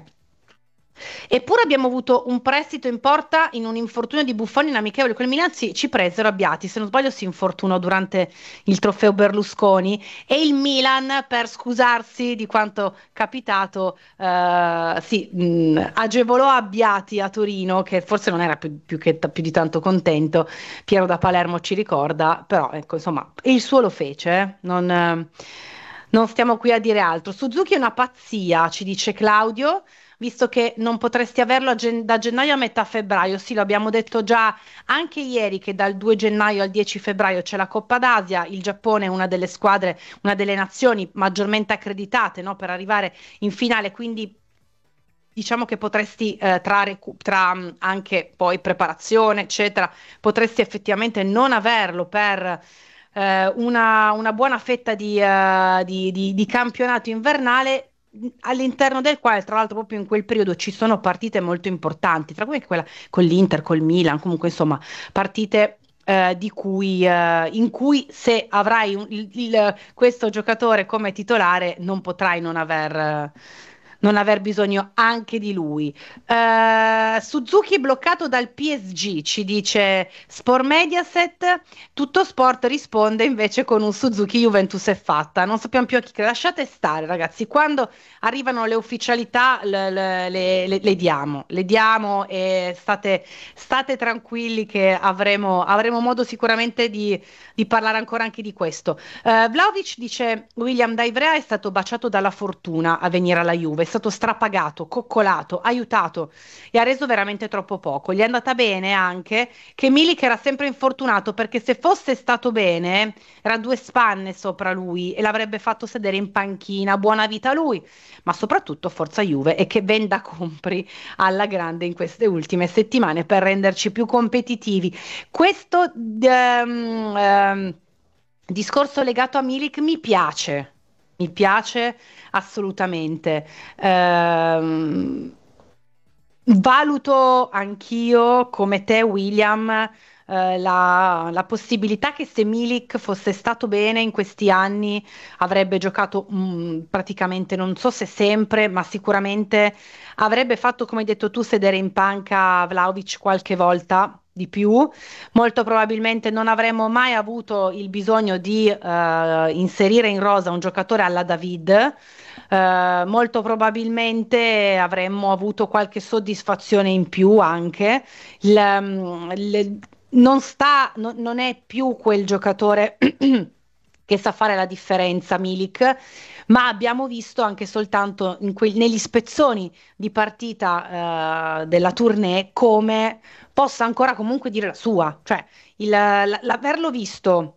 Eppure abbiamo avuto un prestito in porta in un infortunio di Buffon in amichevole con il Milan. Sì, ci presero Abbiati, se non sbaglio si infortunò durante il trofeo Berlusconi e il Milan, per scusarsi di quanto capitato, eh, sì, mh, agevolò Abbiati a Torino, che forse non era più, più che, più di tanto contento. Piero da Palermo ci ricorda, però ecco, insomma, il suo lo fece, eh? Non, eh, non stiamo qui a dire altro. Suzuki è una pazzia, ci dice Claudio, visto che non potresti averlo a gen- da gennaio a metà febbraio. Sì, lo abbiamo detto già anche ieri che dal due gennaio al dieci febbraio c'è la Coppa d'Asia. Il Giappone è una delle squadre, una delle nazioni maggiormente accreditate, no, per arrivare in finale, quindi diciamo che potresti eh, tra, recu- tra mh, anche poi preparazione, eccetera, potresti effettivamente non averlo per eh, una, una buona fetta di, eh, di- di- di campionato invernale, mh, all'interno del quale, tra l'altro, proprio in quel periodo ci sono partite molto importanti, tra cui quella con l'Inter, col Milan, comunque insomma, partite. eh, di cui, eh, in cui se avrai un- il- il- questo giocatore come titolare non potrai non aver, eh, non aver bisogno anche di lui. Eh, Suzuki bloccato dal P S G, ci dice Sport Mediaset. Tutto Sport risponde invece con un Suzuki Juventus è fatta. Non sappiamo più a chi credere. Lasciate stare, ragazzi. Quando arrivano le ufficialità, le, le- le- le- le diamo, le diamo e state, state tranquilli che avremo, avremo modo sicuramente di, di parlare ancora anche di questo. Eh, Vlahovic dice: William da Ivrea è stato baciato dalla fortuna a venire alla Juve, è stato strapagato, coccolato, aiutato e ha reso veramente troppo poco. Gli è andata bene anche che Milik era sempre infortunato, perché se fosse stato bene era due spanne sopra lui e l'avrebbe fatto sedere in panchina. Buona vita a lui, ma soprattutto forza Juve e che venda compri alla grande in queste ultime settimane per renderci più competitivi. Questo ehm, ehm, discorso legato a Milik mi piace, mi piace assolutamente. Ehm, Valuto anch'io, come te, William, eh, la, la possibilità che se Milik fosse stato bene in questi anni avrebbe giocato mm, praticamente, non so se sempre, ma sicuramente avrebbe fatto, come hai detto tu, sedere in panca Vlahovic qualche volta di più. Molto probabilmente non avremmo mai avuto il bisogno di eh, inserire in rosa un giocatore alla David. Eh, molto probabilmente avremmo avuto qualche soddisfazione in più anche. Il, mm, il- non sta, no- non è più quel giocatore che sa fare la differenza, Milik, ma abbiamo visto anche soltanto in quei- negli spezzoni di partita eh, della tournée come possa ancora comunque dire la sua, cioè il- l- l'averlo visto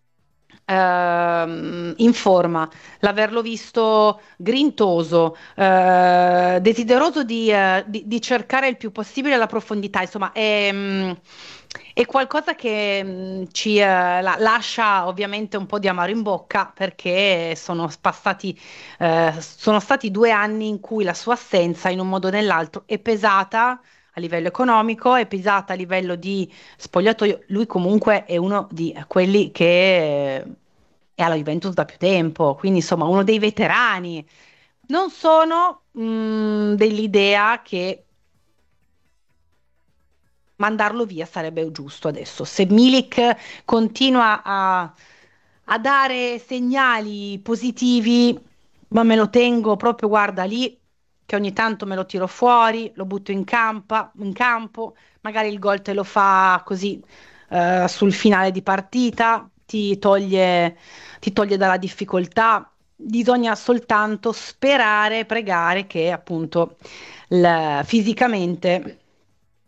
ehm, in forma, l'averlo visto grintoso, eh, desideroso di, eh, di- di cercare il più possibile la profondità, insomma, è, mm, è qualcosa che mm, ci eh, la- lascia ovviamente un po' di amaro in bocca, perché sono passati, eh, sono stati due anni in cui la sua assenza, in un modo o nell'altro, è pesata. A livello economico, è pesata a livello di spogliatoio. Lui comunque è uno di quelli che è alla Juventus da più tempo, quindi insomma uno dei veterani. Non sono mh, dell'idea che mandarlo via sarebbe giusto adesso. Se Milik continua a, a dare segnali positivi, ma me lo tengo proprio, guarda lì, che ogni tanto me lo tiro fuori, lo butto in campa- in campo, magari il gol te lo fa così eh, sul finale di partita, ti toglie, ti toglie dalla difficoltà. Bisogna soltanto sperare, pregare che appunto il- fisicamente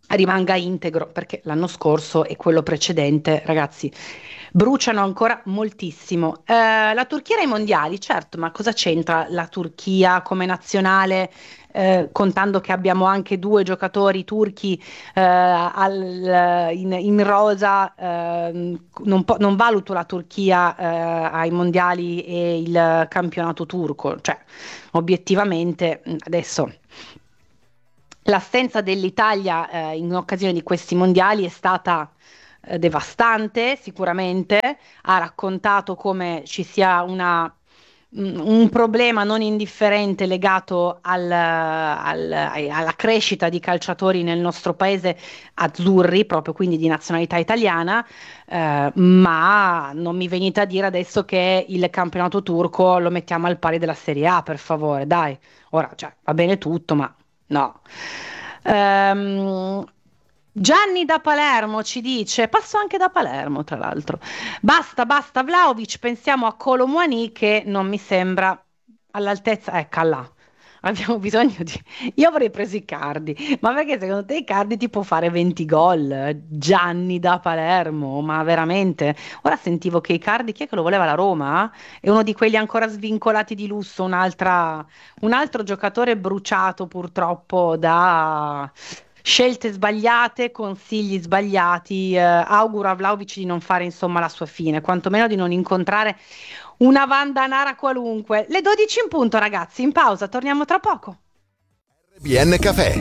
rimanga integro, perché l'anno scorso e quello precedente, ragazzi, bruciano ancora moltissimo. Eh, la Turchia ai mondiali, certo, ma cosa c'entra la Turchia come nazionale, eh, contando che abbiamo anche due giocatori turchi eh, al, in, in rosa, eh, non, po- non valuto la Turchia eh, ai mondiali e il campionato turco, cioè obiettivamente adesso l'assenza dell'Italia eh, in occasione di questi mondiali è stata eh, devastante, sicuramente. Ha raccontato come ci sia una, un problema non indifferente legato al, al, alla crescita di calciatori nel nostro paese azzurri, proprio quindi di nazionalità italiana, eh, ma non mi venite a dire adesso che il campionato turco lo mettiamo al pari della Serie A, per favore, dai. Ora, cioè, va bene tutto, ma no. Um, Gianni da Palermo ci dice, passo anche da Palermo tra l'altro, basta basta Vlahovic, pensiamo a Kolo Muani che non mi sembra all'altezza, ecco là, abbiamo bisogno di, io avrei preso Icardi, ma perché secondo te Icardi ti può fare venti gol? Gianni da Palermo, ma veramente? Ora sentivo che Icardi, chi è che lo voleva, la Roma? È uno di quelli ancora svincolati di lusso, un'altra, un altro giocatore bruciato purtroppo da scelte sbagliate, consigli sbagliati. Eh, auguro a Vlahovic di non fare insomma la sua fine, quantomeno di non incontrare una Vanda Nara qualunque. Le dodici in punto, ragazzi, in pausa, torniamo tra poco. R B N Café.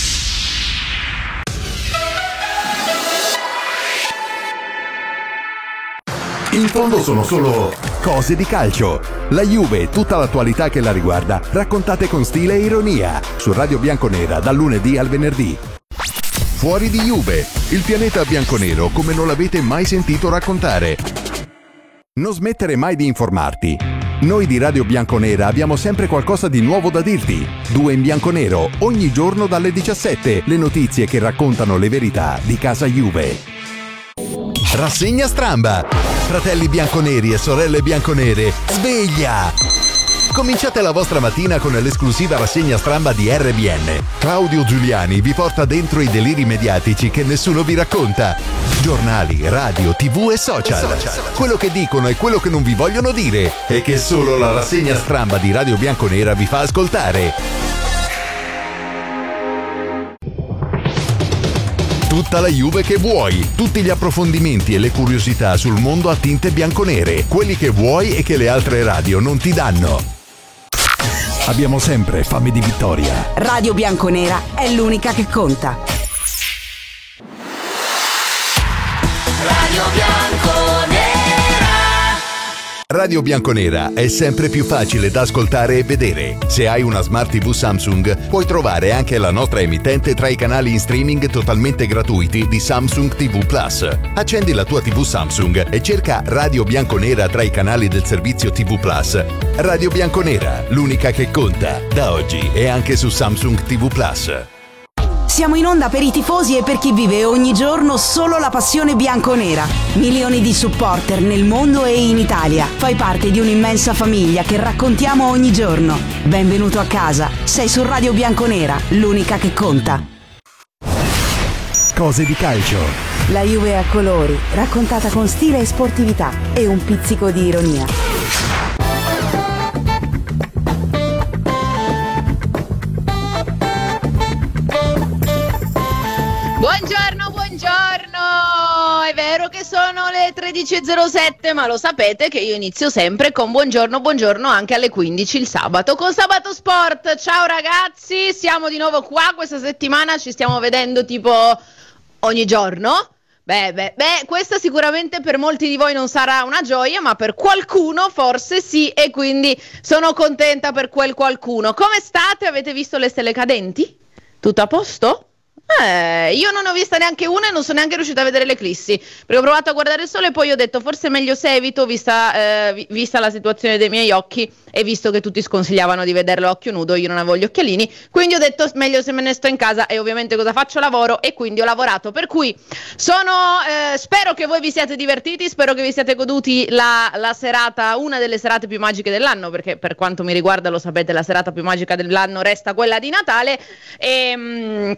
In fondo sono solo cose di calcio. La Juve e tutta l'attualità che la riguarda, raccontate con stile e ironia. Su Radio Bianconera dal lunedì al venerdì. Fuori di Juve, il pianeta bianconero come non l'avete mai sentito raccontare. Non smettere mai di informarti. Noi di Radio Bianconera abbiamo sempre qualcosa di nuovo da dirti. Due in bianconero, ogni giorno dalle diciassette, le notizie che raccontano le verità di casa Juve. Rassegna Stramba. Fratelli bianconeri e sorelle bianconere, sveglia! Cominciate la vostra mattina con l'esclusiva rassegna Stramba di R B N. Claudio Giuliani vi porta dentro i deliri mediatici che nessuno vi racconta. Giornali, radio, tv e social. Quello che dicono e quello che non vi vogliono dire e che solo la rassegna Stramba di Radio Bianconera vi fa ascoltare. Tutta la Juve che vuoi, tutti gli approfondimenti e le curiosità sul mondo a tinte bianconere, quelli che vuoi e che le altre radio non ti danno. Abbiamo sempre fame di vittoria. Radio Bianconera è l'unica che conta. Radio Bianconera. Radio Bianconera è sempre più facile da ascoltare e vedere. Se hai una Smart tivù Samsung, puoi trovare anche la nostra emittente tra i canali in streaming totalmente gratuiti di Samsung ti vu Plus. Accendi la tua tivù Samsung e cerca Radio Bianconera tra i canali del servizio ti vu Plus. Radio Bianconera, l'unica che conta, da oggi e anche su Samsung ti vu Plus. Siamo in onda per i tifosi e per chi vive ogni giorno solo la passione bianconera. Milioni di supporter nel mondo e in Italia. Fai parte di un'immensa famiglia che raccontiamo ogni giorno. Benvenuto a casa. Sei su Radio Bianconera, l'unica che conta. Cose di calcio. La Juve a colori, raccontata con stile e sportività e un pizzico di ironia. Buongiorno, buongiorno, è vero che sono le tredici e zero sette, ma lo sapete che io inizio sempre con buongiorno, buongiorno anche alle quindici il sabato con Sabato Sport. Ciao ragazzi, siamo di nuovo qua, questa settimana ci stiamo vedendo tipo ogni giorno. Beh, beh, beh, questa sicuramente per molti di voi non sarà una gioia, ma per qualcuno forse sì, e quindi sono contenta per quel qualcuno. Come state? Avete visto le stelle cadenti? Tutto a posto? Eh, io non ho vista neanche una e non sono neanche riuscita a vedere l'eclissi, perché ho provato a guardare il sole e poi ho detto forse è meglio se evito, vista, eh, vista la situazione dei miei occhi e visto che tutti sconsigliavano di vederlo a occhio nudo, io non avevo gli occhialini, quindi ho detto meglio se me ne sto in casa e ovviamente cosa faccio? Lavoro, e quindi ho lavorato, per cui sono eh, spero che voi vi siate divertiti, spero che vi siate goduti la, la serata, una delle serate più magiche dell'anno, perché per quanto mi riguarda lo sapete la serata più magica dell'anno resta quella di Natale. E mh,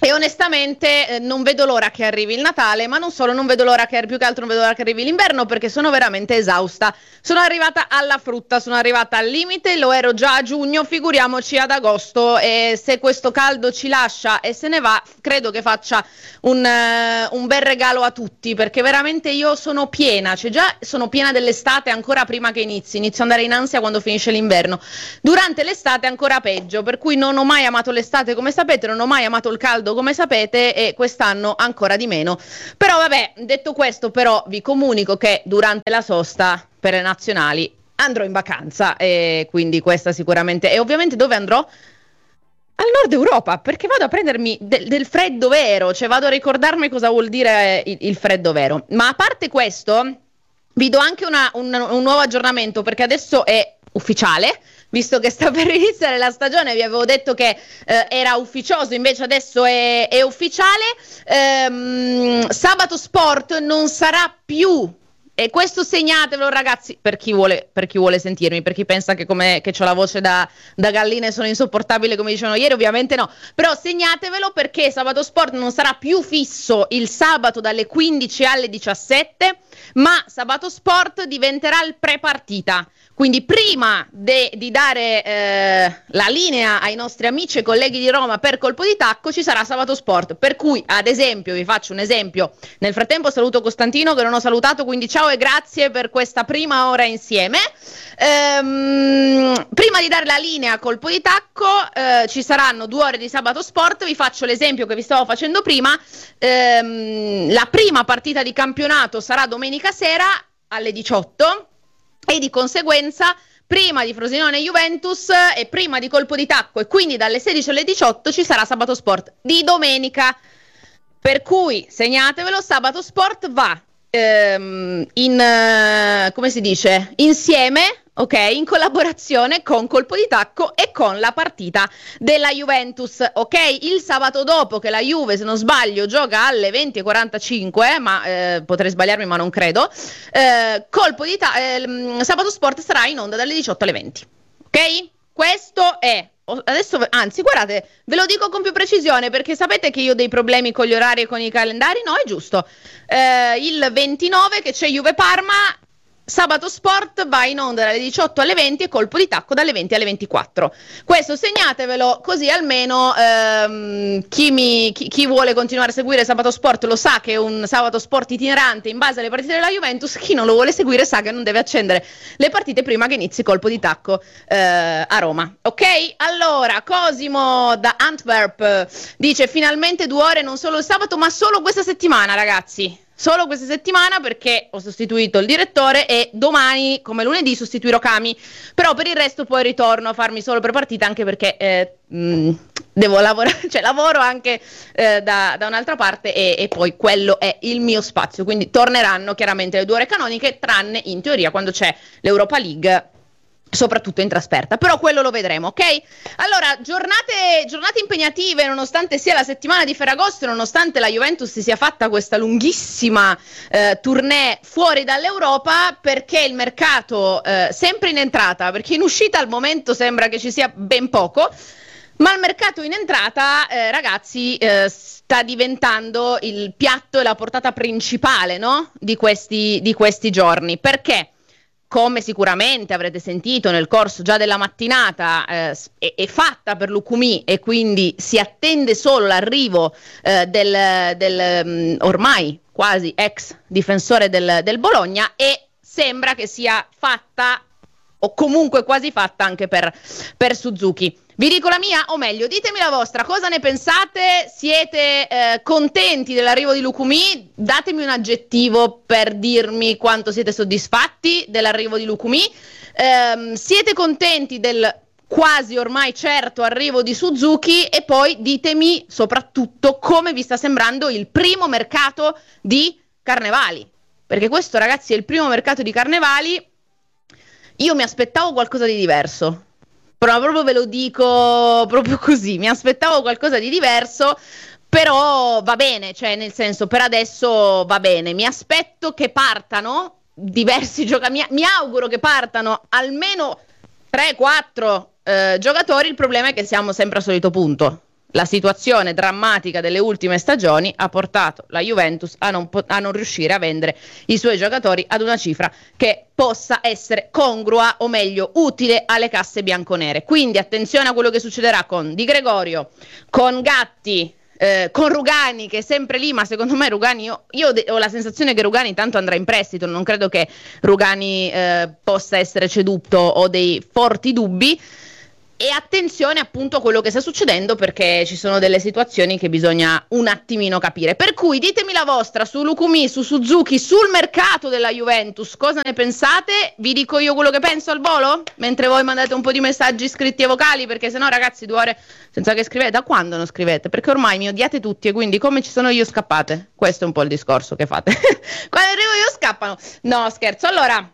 E onestamente eh, non vedo l'ora che arrivi il Natale, ma non solo, non vedo l'ora che più che altro non vedo l'ora che arrivi l'inverno, perché sono veramente esausta. Sono arrivata alla frutta, sono arrivata al limite, lo ero già a giugno, figuriamoci ad agosto, e se questo caldo ci lascia e se ne va, credo che faccia un, uh, un bel regalo a tutti, perché veramente io sono piena, cioè già sono piena dell'estate ancora prima che inizi, inizio ad andare in ansia quando finisce l'inverno. Durante l'estate ancora peggio, per cui non ho mai amato l'estate, come sapete, non ho mai amato il caldo, come sapete, e quest'anno ancora di meno. Però vabbè, detto questo, però vi comunico che durante la sosta per le nazionali andrò in vacanza, e quindi questa sicuramente. E ovviamente dove andrò? Al nord Europa, perché vado a prendermi de- del freddo vero, cioè vado a ricordarmi cosa vuol dire il, il freddo vero. Ma a parte questo, vi do anche una, un, un nuovo aggiornamento, perché adesso è ufficiale. Visto che sta per iniziare la stagione, vi avevo detto che eh, era ufficioso, invece adesso è, è ufficiale. Ehm, Sabato Sport non sarà più, e questo segnatevelo ragazzi, per chi vuole, per chi vuole sentirmi, per chi pensa che, come, che ho la voce da, da gallina e sono insopportabile come dicevano ieri, ovviamente no, però segnatevelo, perché Sabato Sport non sarà più fisso il sabato dalle quindici alle diciassette, ma Sabato Sport diventerà il pre-partita. Quindi prima de, di dare eh, la linea ai nostri amici e colleghi di Roma per colpo di tacco, ci sarà Sabato Sport, per cui ad esempio, vi faccio un esempio, nel frattempo saluto Costantino che non ho salutato, quindi ciao e grazie per questa prima ora insieme. Ehm, prima di dare la linea a colpo di tacco eh, ci saranno due ore di Sabato Sport, vi faccio l'esempio che vi stavo facendo prima. Ehm, la prima partita di campionato sarà domenica sera alle diciotto, e di conseguenza prima di Frosinone Juventus e prima di colpo di tacco, e quindi dalle sedici alle diciotto ci sarà Sabato Sport di domenica, per cui segnatevelo. Sabato Sport va ehm, in uh, come si dice, insieme, ok, in collaborazione con colpo di tacco e con la partita della Juventus, ok? Il sabato dopo, che la Juve, se non sbaglio, gioca alle venti e quarantacinque, ma eh, potrei sbagliarmi, ma non credo. Eh, colpo di ta- eh, Sabato Sport sarà in onda dalle diciotto alle venti, ok? Questo è. Adesso, anzi, guardate, ve lo dico con più precisione, perché sapete che io ho dei problemi con gli orari e con i calendari. No, è giusto. Eh, il ventinove che c'è Juve Parma, Sabato Sport va in onda dalle diciotto alle venti e colpo di tacco dalle venti alle ventiquattro. Questo segnatevelo, così almeno ehm, chi, mi, chi, chi vuole continuare a seguire Sabato Sport lo sa che è un Sabato Sport itinerante in base alle partite della Juventus. Chi non lo vuole seguire sa che non deve accendere le partite prima che inizi colpo di tacco eh, a Roma, ok? Allora, Cosimo da Antwerp dice: finalmente due ore non solo il sabato ma solo questa settimana, ragazzi. Solo questa settimana, perché ho sostituito il direttore e domani, come lunedì, sostituirò Cami. Però per il resto poi ritorno a farmi solo per partita, anche perché eh, mh, devo lavorare, cioè lavoro anche eh, da, da un'altra parte, e, e poi quello è il mio spazio. Quindi torneranno chiaramente le due ore canoniche, tranne in teoria quando c'è l'Europa League, soprattutto in trasferta, però quello lo vedremo, ok? Allora, giornate, giornate impegnative, nonostante sia la settimana di Ferragosto, nonostante la Juventus si sia fatta questa lunghissima eh, tournée fuori dall'Europa, perché il mercato eh, sempre in entrata, perché in uscita al momento sembra che ci sia ben poco, ma il mercato in entrata, eh, ragazzi, eh, sta diventando il piatto e la portata principale, no? Di questi, di questi giorni, perché? Come sicuramente avrete sentito nel corso già della mattinata, eh, è, è fatta per Lucumí, e quindi si attende solo l'arrivo eh, del, del um, ormai quasi ex difensore del, del Bologna, e sembra che sia fatta, o comunque quasi fatta, anche per, per Suzuki. Vi dico la mia, o meglio, ditemi la vostra, cosa ne pensate? Siete eh, contenti dell'arrivo di Lucumí? Datemi un aggettivo per dirmi quanto siete soddisfatti dell'arrivo di Lucumí. Eh, siete contenti del quasi ormai certo arrivo di Suzuki? E poi ditemi soprattutto come vi sta sembrando il primo mercato di Carnevali, perché questo, ragazzi, è il primo mercato di Carnevali. Io mi aspettavo qualcosa di diverso, però proprio ve lo dico proprio così, mi aspettavo qualcosa di diverso, però va bene, cioè nel senso, per adesso va bene. Mi aspetto che partano diversi giocatori, mi, mi auguro che partano almeno tre quattro eh, giocatori. Il problema è che siamo sempre al solito punto, La situazione drammatica delle ultime stagioni ha portato la Juventus a non, po- a non riuscire a vendere i suoi giocatori ad una cifra che possa essere congrua, o meglio utile alle casse bianconere. Quindi attenzione a quello che succederà con Di Gregorio, con Gatti, eh, con Rugani, che è sempre lì, ma secondo me Rugani, io, io de- ho la sensazione che Rugani tanto andrà in prestito, non credo che Rugani eh, possa essere ceduto, ho dei forti dubbi. E attenzione appunto a quello che sta succedendo, perché ci sono delle situazioni che bisogna un attimino capire. Per cui ditemi la vostra su Lukumi, su Suzuki, sul mercato della Juventus, cosa ne pensate? Vi dico io quello che penso al volo? Mentre voi mandate un po' di messaggi scritti e vocali, perché sennò ragazzi due ore senza che scrivete. Da quando non scrivete? Perché ormai mi odiate tutti e quindi come ci sono io scappate. Questo è un po' il discorso che fate. Quando arrivo io scappano. No, scherzo. Allora...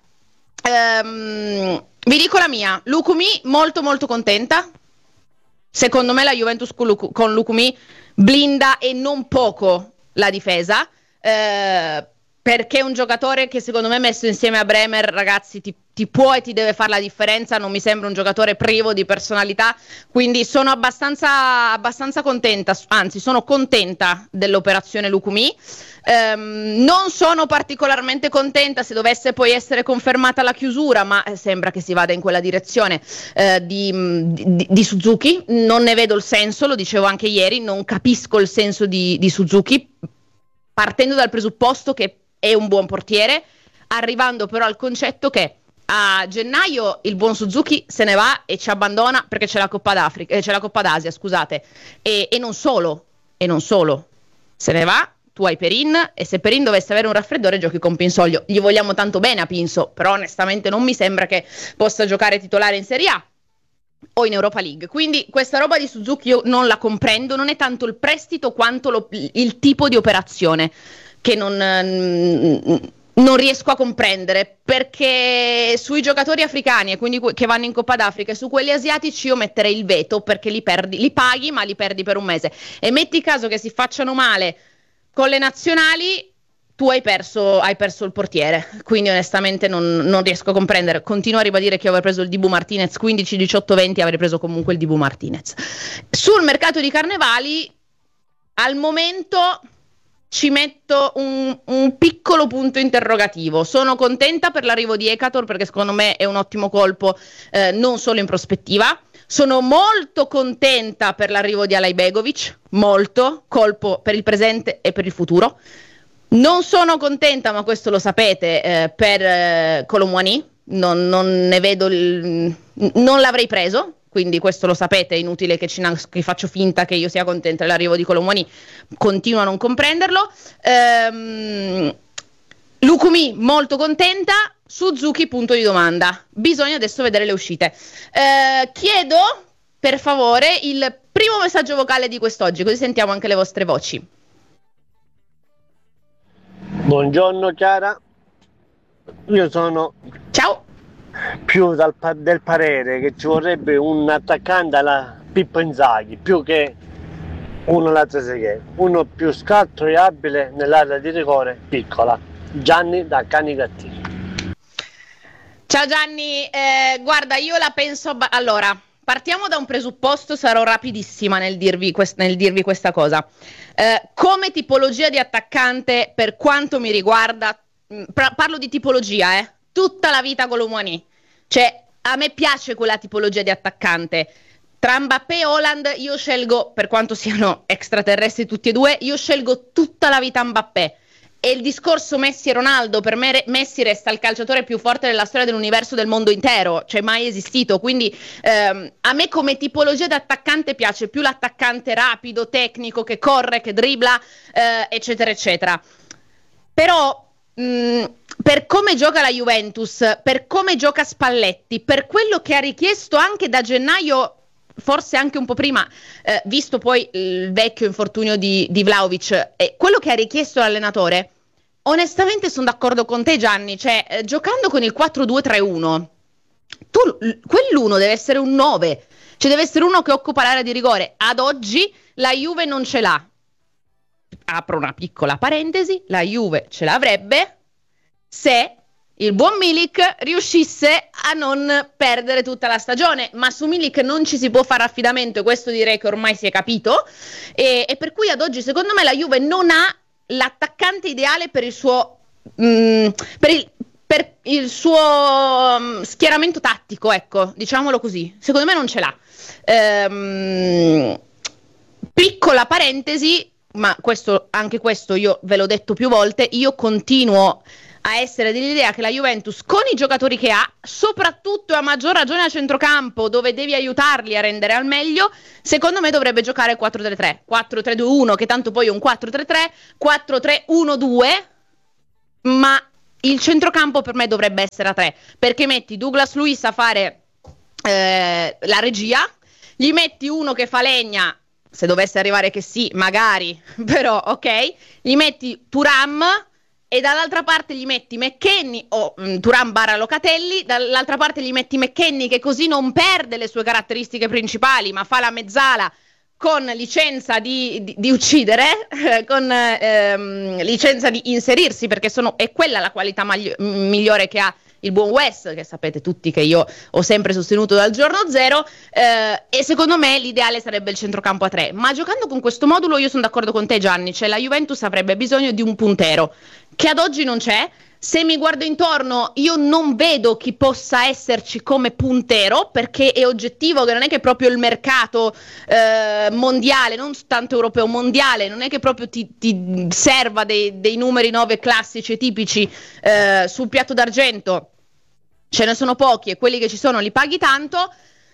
Um, vi dico la mia. Lukumi molto molto contenta. Secondo me la Juventus con, Luku, con Lukumi blinda e non poco la difesa, eh, perché è un giocatore che secondo me messo insieme a Bremer, ragazzi, ti, ti può e ti deve fare la differenza. Non mi sembra un giocatore privo di personalità, quindi sono abbastanza, abbastanza contenta, anzi sono contenta dell'operazione Lukumi. Um, non sono particolarmente contenta se dovesse poi essere confermata la chiusura, ma sembra che si vada in quella direzione uh, di, di, di Suzuki. Non ne vedo il senso, lo dicevo anche ieri, non capisco il senso di, di Suzuki, partendo dal presupposto che è un buon portiere, arrivando però al concetto che a gennaio il buon Suzuki se ne va e ci abbandona perché c'è la Coppa d'Africa, eh, c'è la Coppa d'Asia, scusate, e, e non solo, e non solo, se ne va. Tu hai Perin, e se Perin dovesse avere un raffreddore giochi con Pinsoglio. Gli vogliamo tanto bene a Pinso, però onestamente non mi sembra che possa giocare titolare in Serie A o in Europa League. Quindi questa roba di Suzuki io non la comprendo, non è tanto il prestito quanto lo, il tipo di operazione che non, non riesco a comprendere, perché sui giocatori africani e quindi che vanno in Coppa d'Africa e su quelli asiatici io metterei il veto, perché li perdi, li paghi ma li perdi per un mese, e metti caso che si facciano male con le nazionali, tu hai perso, hai perso il portiere. Quindi onestamente non, non riesco a comprendere. Continuo a ribadire che io avrei preso il Dibu Martinez quindici, diciotto, venti, avrei preso comunque il Dibu Martinez. Sul mercato di Carnevali al momento ci metto un, un piccolo punto interrogativo. Sono contenta per l'arrivo di Ekator, perché secondo me è un ottimo colpo, eh, non solo in prospettiva. Sono molto contenta per l'arrivo di Alajbegovic, molto, colpo per il presente e per il futuro. Non sono contenta, ma questo lo sapete, eh, per eh, Colomwani, non, non ne vedo, il, non l'avrei preso, quindi questo lo sapete, è inutile che, ci, che faccio finta che io sia contenta dell'arrivo di Colomwani, continuo a non comprenderlo. Ehm, Lukumi molto contenta. Suzuki punto di domanda, bisogna adesso vedere le uscite. Eh, chiedo per favore il primo messaggio vocale di quest'oggi, così sentiamo anche le vostre voci. Buongiorno Chiara, io sono ciao più dal, del parere che ci vorrebbe un attaccante alla Pippo Inzaghi più che uno alla Trezeguet, uno più scaltro e abile nell'area di rigore piccola. Gianni da Canicattì. Ciao Gianni, eh, guarda, io la penso... Ba- allora, partiamo da un presupposto, sarò rapidissima nel dirvi, quest- nel dirvi questa cosa. Eh, come tipologia di attaccante, per quanto mi riguarda, mh, pra- parlo di tipologia, eh, tutta la vita Colomwani. Cioè, a me piace quella tipologia di attaccante. Tra Mbappé e Haaland io scelgo, per quanto siano extraterrestri tutti e due, io scelgo tutta la vita Mbappé. E il discorso Messi e Ronaldo, per me Messi resta il calciatore più forte della storia dell'universo, del mondo intero, cioè mai esistito. Quindi ehm, a me come tipologia di attaccante piace più l'attaccante rapido, tecnico, che corre, che dribbla, eh, eccetera eccetera. Però mh, per come gioca la Juventus, per come gioca Spalletti, per quello che ha richiesto anche da gennaio, forse anche un po' prima, eh, visto poi il vecchio infortunio di, di Vlahovic, e quello che ha richiesto l'allenatore, onestamente sono d'accordo con te Gianni, cioè eh, giocando con il quattro due tre uno, tu, l- quell'uno deve essere un nove, cioè deve essere uno che occupa l'area di rigore. Ad oggi la Juve non ce l'ha. Apro una piccola parentesi, la Juve ce l'avrebbe se il buon Milik riuscisse a non perdere tutta la stagione, ma su Milik non ci si può fare affidamento, e questo direi che ormai si è capito, e, e per cui ad oggi secondo me la Juve non ha l'attaccante ideale per il suo mh, per il per il suo um, schieramento tattico, ecco, diciamolo così, secondo me non ce l'ha. Ehm, piccola parentesi, ma questo, anche questo io ve l'ho detto più volte, io continuo a essere dell'idea che la Juventus, con i giocatori che ha, soprattutto a maggior ragione a centrocampo, dove devi aiutarli a rendere al meglio, secondo me dovrebbe giocare quattro tre tre, quattro tre due uno, che tanto poi è un quattro tre tre, quattro tre uno due, ma il centrocampo per me dovrebbe essere a tre, perché metti Douglas Luiz a fare eh, la regia, gli metti uno che fa legna, se dovesse arrivare che sì, magari, però ok, gli metti Thuram e dall'altra parte gli metti McKennie o um, Thuram barra Locatelli, dall'altra parte gli metti McKennie, che così non perde le sue caratteristiche principali ma fa la mezzala con licenza di, di, di uccidere, eh, con ehm, licenza di inserirsi, perché sono, è quella la qualità magli- migliore che ha il buon West, che sapete tutti che io ho sempre sostenuto dal giorno zero, eh, e secondo me l'ideale sarebbe il centrocampo a tre, ma giocando con questo modulo io sono d'accordo con te, Gianni, cioè la Juventus avrebbe bisogno di un puntero, che ad oggi non c'è. Se mi guardo intorno io non vedo chi possa esserci come puntero, perché è oggettivo che non è che proprio il mercato eh, mondiale, non tanto europeo, mondiale, non è che proprio ti, ti serva dei, dei numeri nove classici e tipici eh, sul piatto d'argento, ce ne sono pochi e quelli che ci sono li paghi tanto.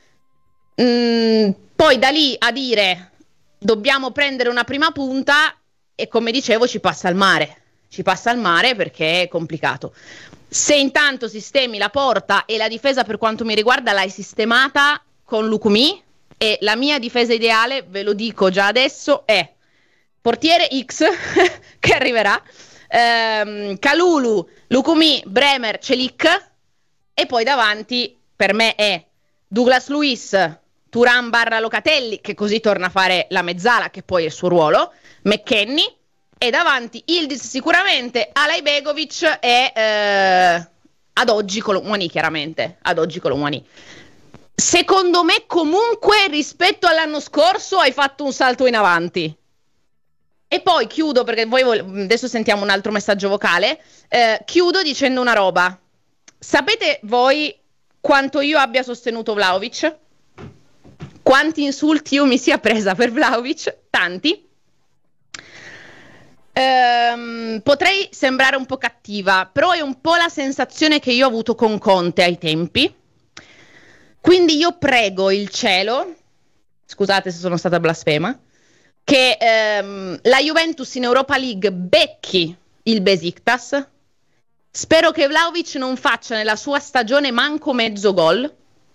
Mm, poi da lì a dire dobbiamo prendere una prima punta, e come dicevo ci passa il mare. Ci passa al mare perché è complicato. Se intanto sistemi la porta, e la difesa per quanto mi riguarda l'hai sistemata con Lukumi, e la mia difesa ideale, ve lo dico già adesso, è portiere X che arriverà, ehm, Kalulu, Lukumi, Bremer, Celik, e poi davanti per me è Douglas Luiz, Thuram barra Locatelli, che così torna a fare la mezzala, che poi è il suo ruolo, McKennie, e davanti Ildiz sicuramente, Alajbegovic e eh, ad oggi Colomwani, chiaramente ad oggi Colomwani. Secondo me comunque rispetto all'anno scorso hai fatto un salto in avanti. E poi chiudo, perché voi adesso sentiamo un altro messaggio vocale, eh, chiudo dicendo una roba. Sapete voi quanto io abbia sostenuto Vlahovic? Quanti insulti io mi sia presa per Vlahovic? Tanti. Um, potrei sembrare un po' cattiva, però è un po' la sensazione che io ho avuto con Conte ai tempi, quindi io prego il cielo, scusate se sono stata blasfema, che um, la Juventus in Europa League becchi il Besiktas. Spero che Vlahovic non faccia nella sua stagione manco mezzo gol,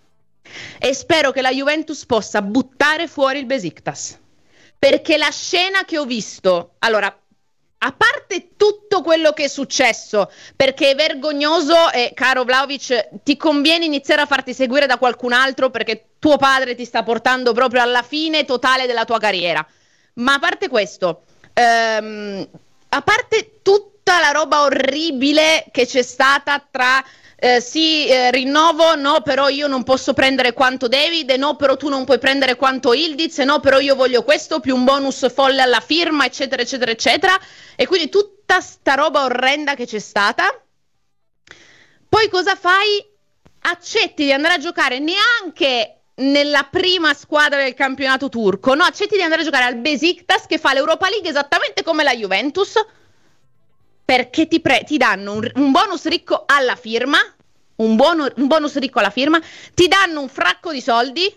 e spero che la Juventus possa buttare fuori il Besiktas, perché la scena che ho visto, allora, a parte tutto quello che è successo, perché è vergognoso, e caro Vlahovic ti conviene iniziare a farti seguire da qualcun altro, perché tuo padre ti sta portando proprio alla fine totale della tua carriera. Ma a parte questo, ehm, a parte tutta la roba orribile che c'è stata tra eh, sì, eh, rinnovo, no, però io non posso prendere quanto David, no, però tu non puoi prendere quanto Ildiz, no, però io voglio questo, più un bonus folle alla firma, eccetera, eccetera, eccetera, e quindi tutta sta roba orrenda che c'è stata. Poi cosa fai? Accetti di andare a giocare neanche nella prima squadra del campionato turco, no, accetti di andare a giocare al Besiktas, che fa l'Europa League esattamente come la Juventus, perché ti, pre- ti danno un, un bonus ricco alla firma, un, buono, un bonus ricco alla firma, ti danno un fracco di soldi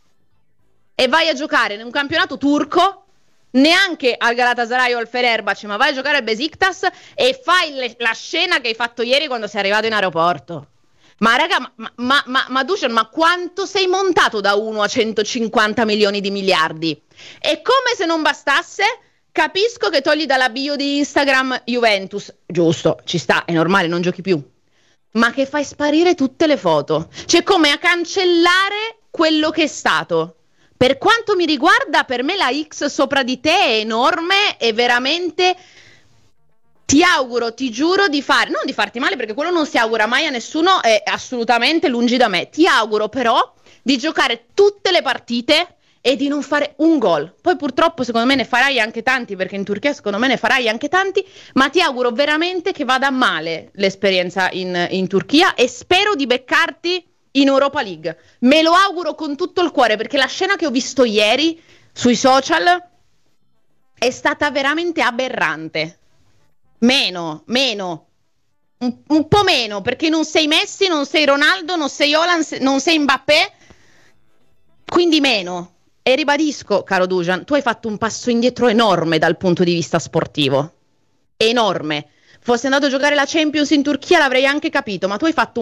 e vai a giocare in un campionato turco, neanche al Galatasaray o al Fenerbahce, ma vai a giocare al Besiktas e fai le- la scena che hai fatto ieri quando sei arrivato in aeroporto. Ma raga, ma, ma, ma, ma Dusan, ma quanto sei montato da uno a centocinquanta milioni di miliardi? E come se non bastasse, capisco che togli dalla bio di Instagram Juventus, giusto, ci sta, è normale, non giochi più, ma che fai sparire tutte le foto, cioè come a cancellare quello che è stato. Per quanto mi riguarda, per me la X sopra di te è enorme e veramente Ti auguro, ti giuro di fare, non di farti male perché quello non si augura mai a nessuno, è assolutamente lungi da me. Ti auguro però di giocare tutte le partite e di non fare un gol. Poi purtroppo secondo me ne farai anche tanti, perché in Turchia secondo me ne farai anche tanti, ma ti auguro veramente che vada male l'esperienza in, in Turchia e spero di beccarti in Europa League. Me lo auguro con tutto il cuore, perché la scena che ho visto ieri sui social è stata veramente aberrante. Meno, meno, un, un po' meno, perché non sei Messi, non sei Ronaldo, non sei Haaland, non sei Mbappé, quindi meno. E ribadisco, caro Dusan, tu hai fatto un passo indietro enorme dal punto di vista sportivo, enorme. Fossi andato a giocare la Champions in Turchia l'avrei anche capito, ma tu hai fatto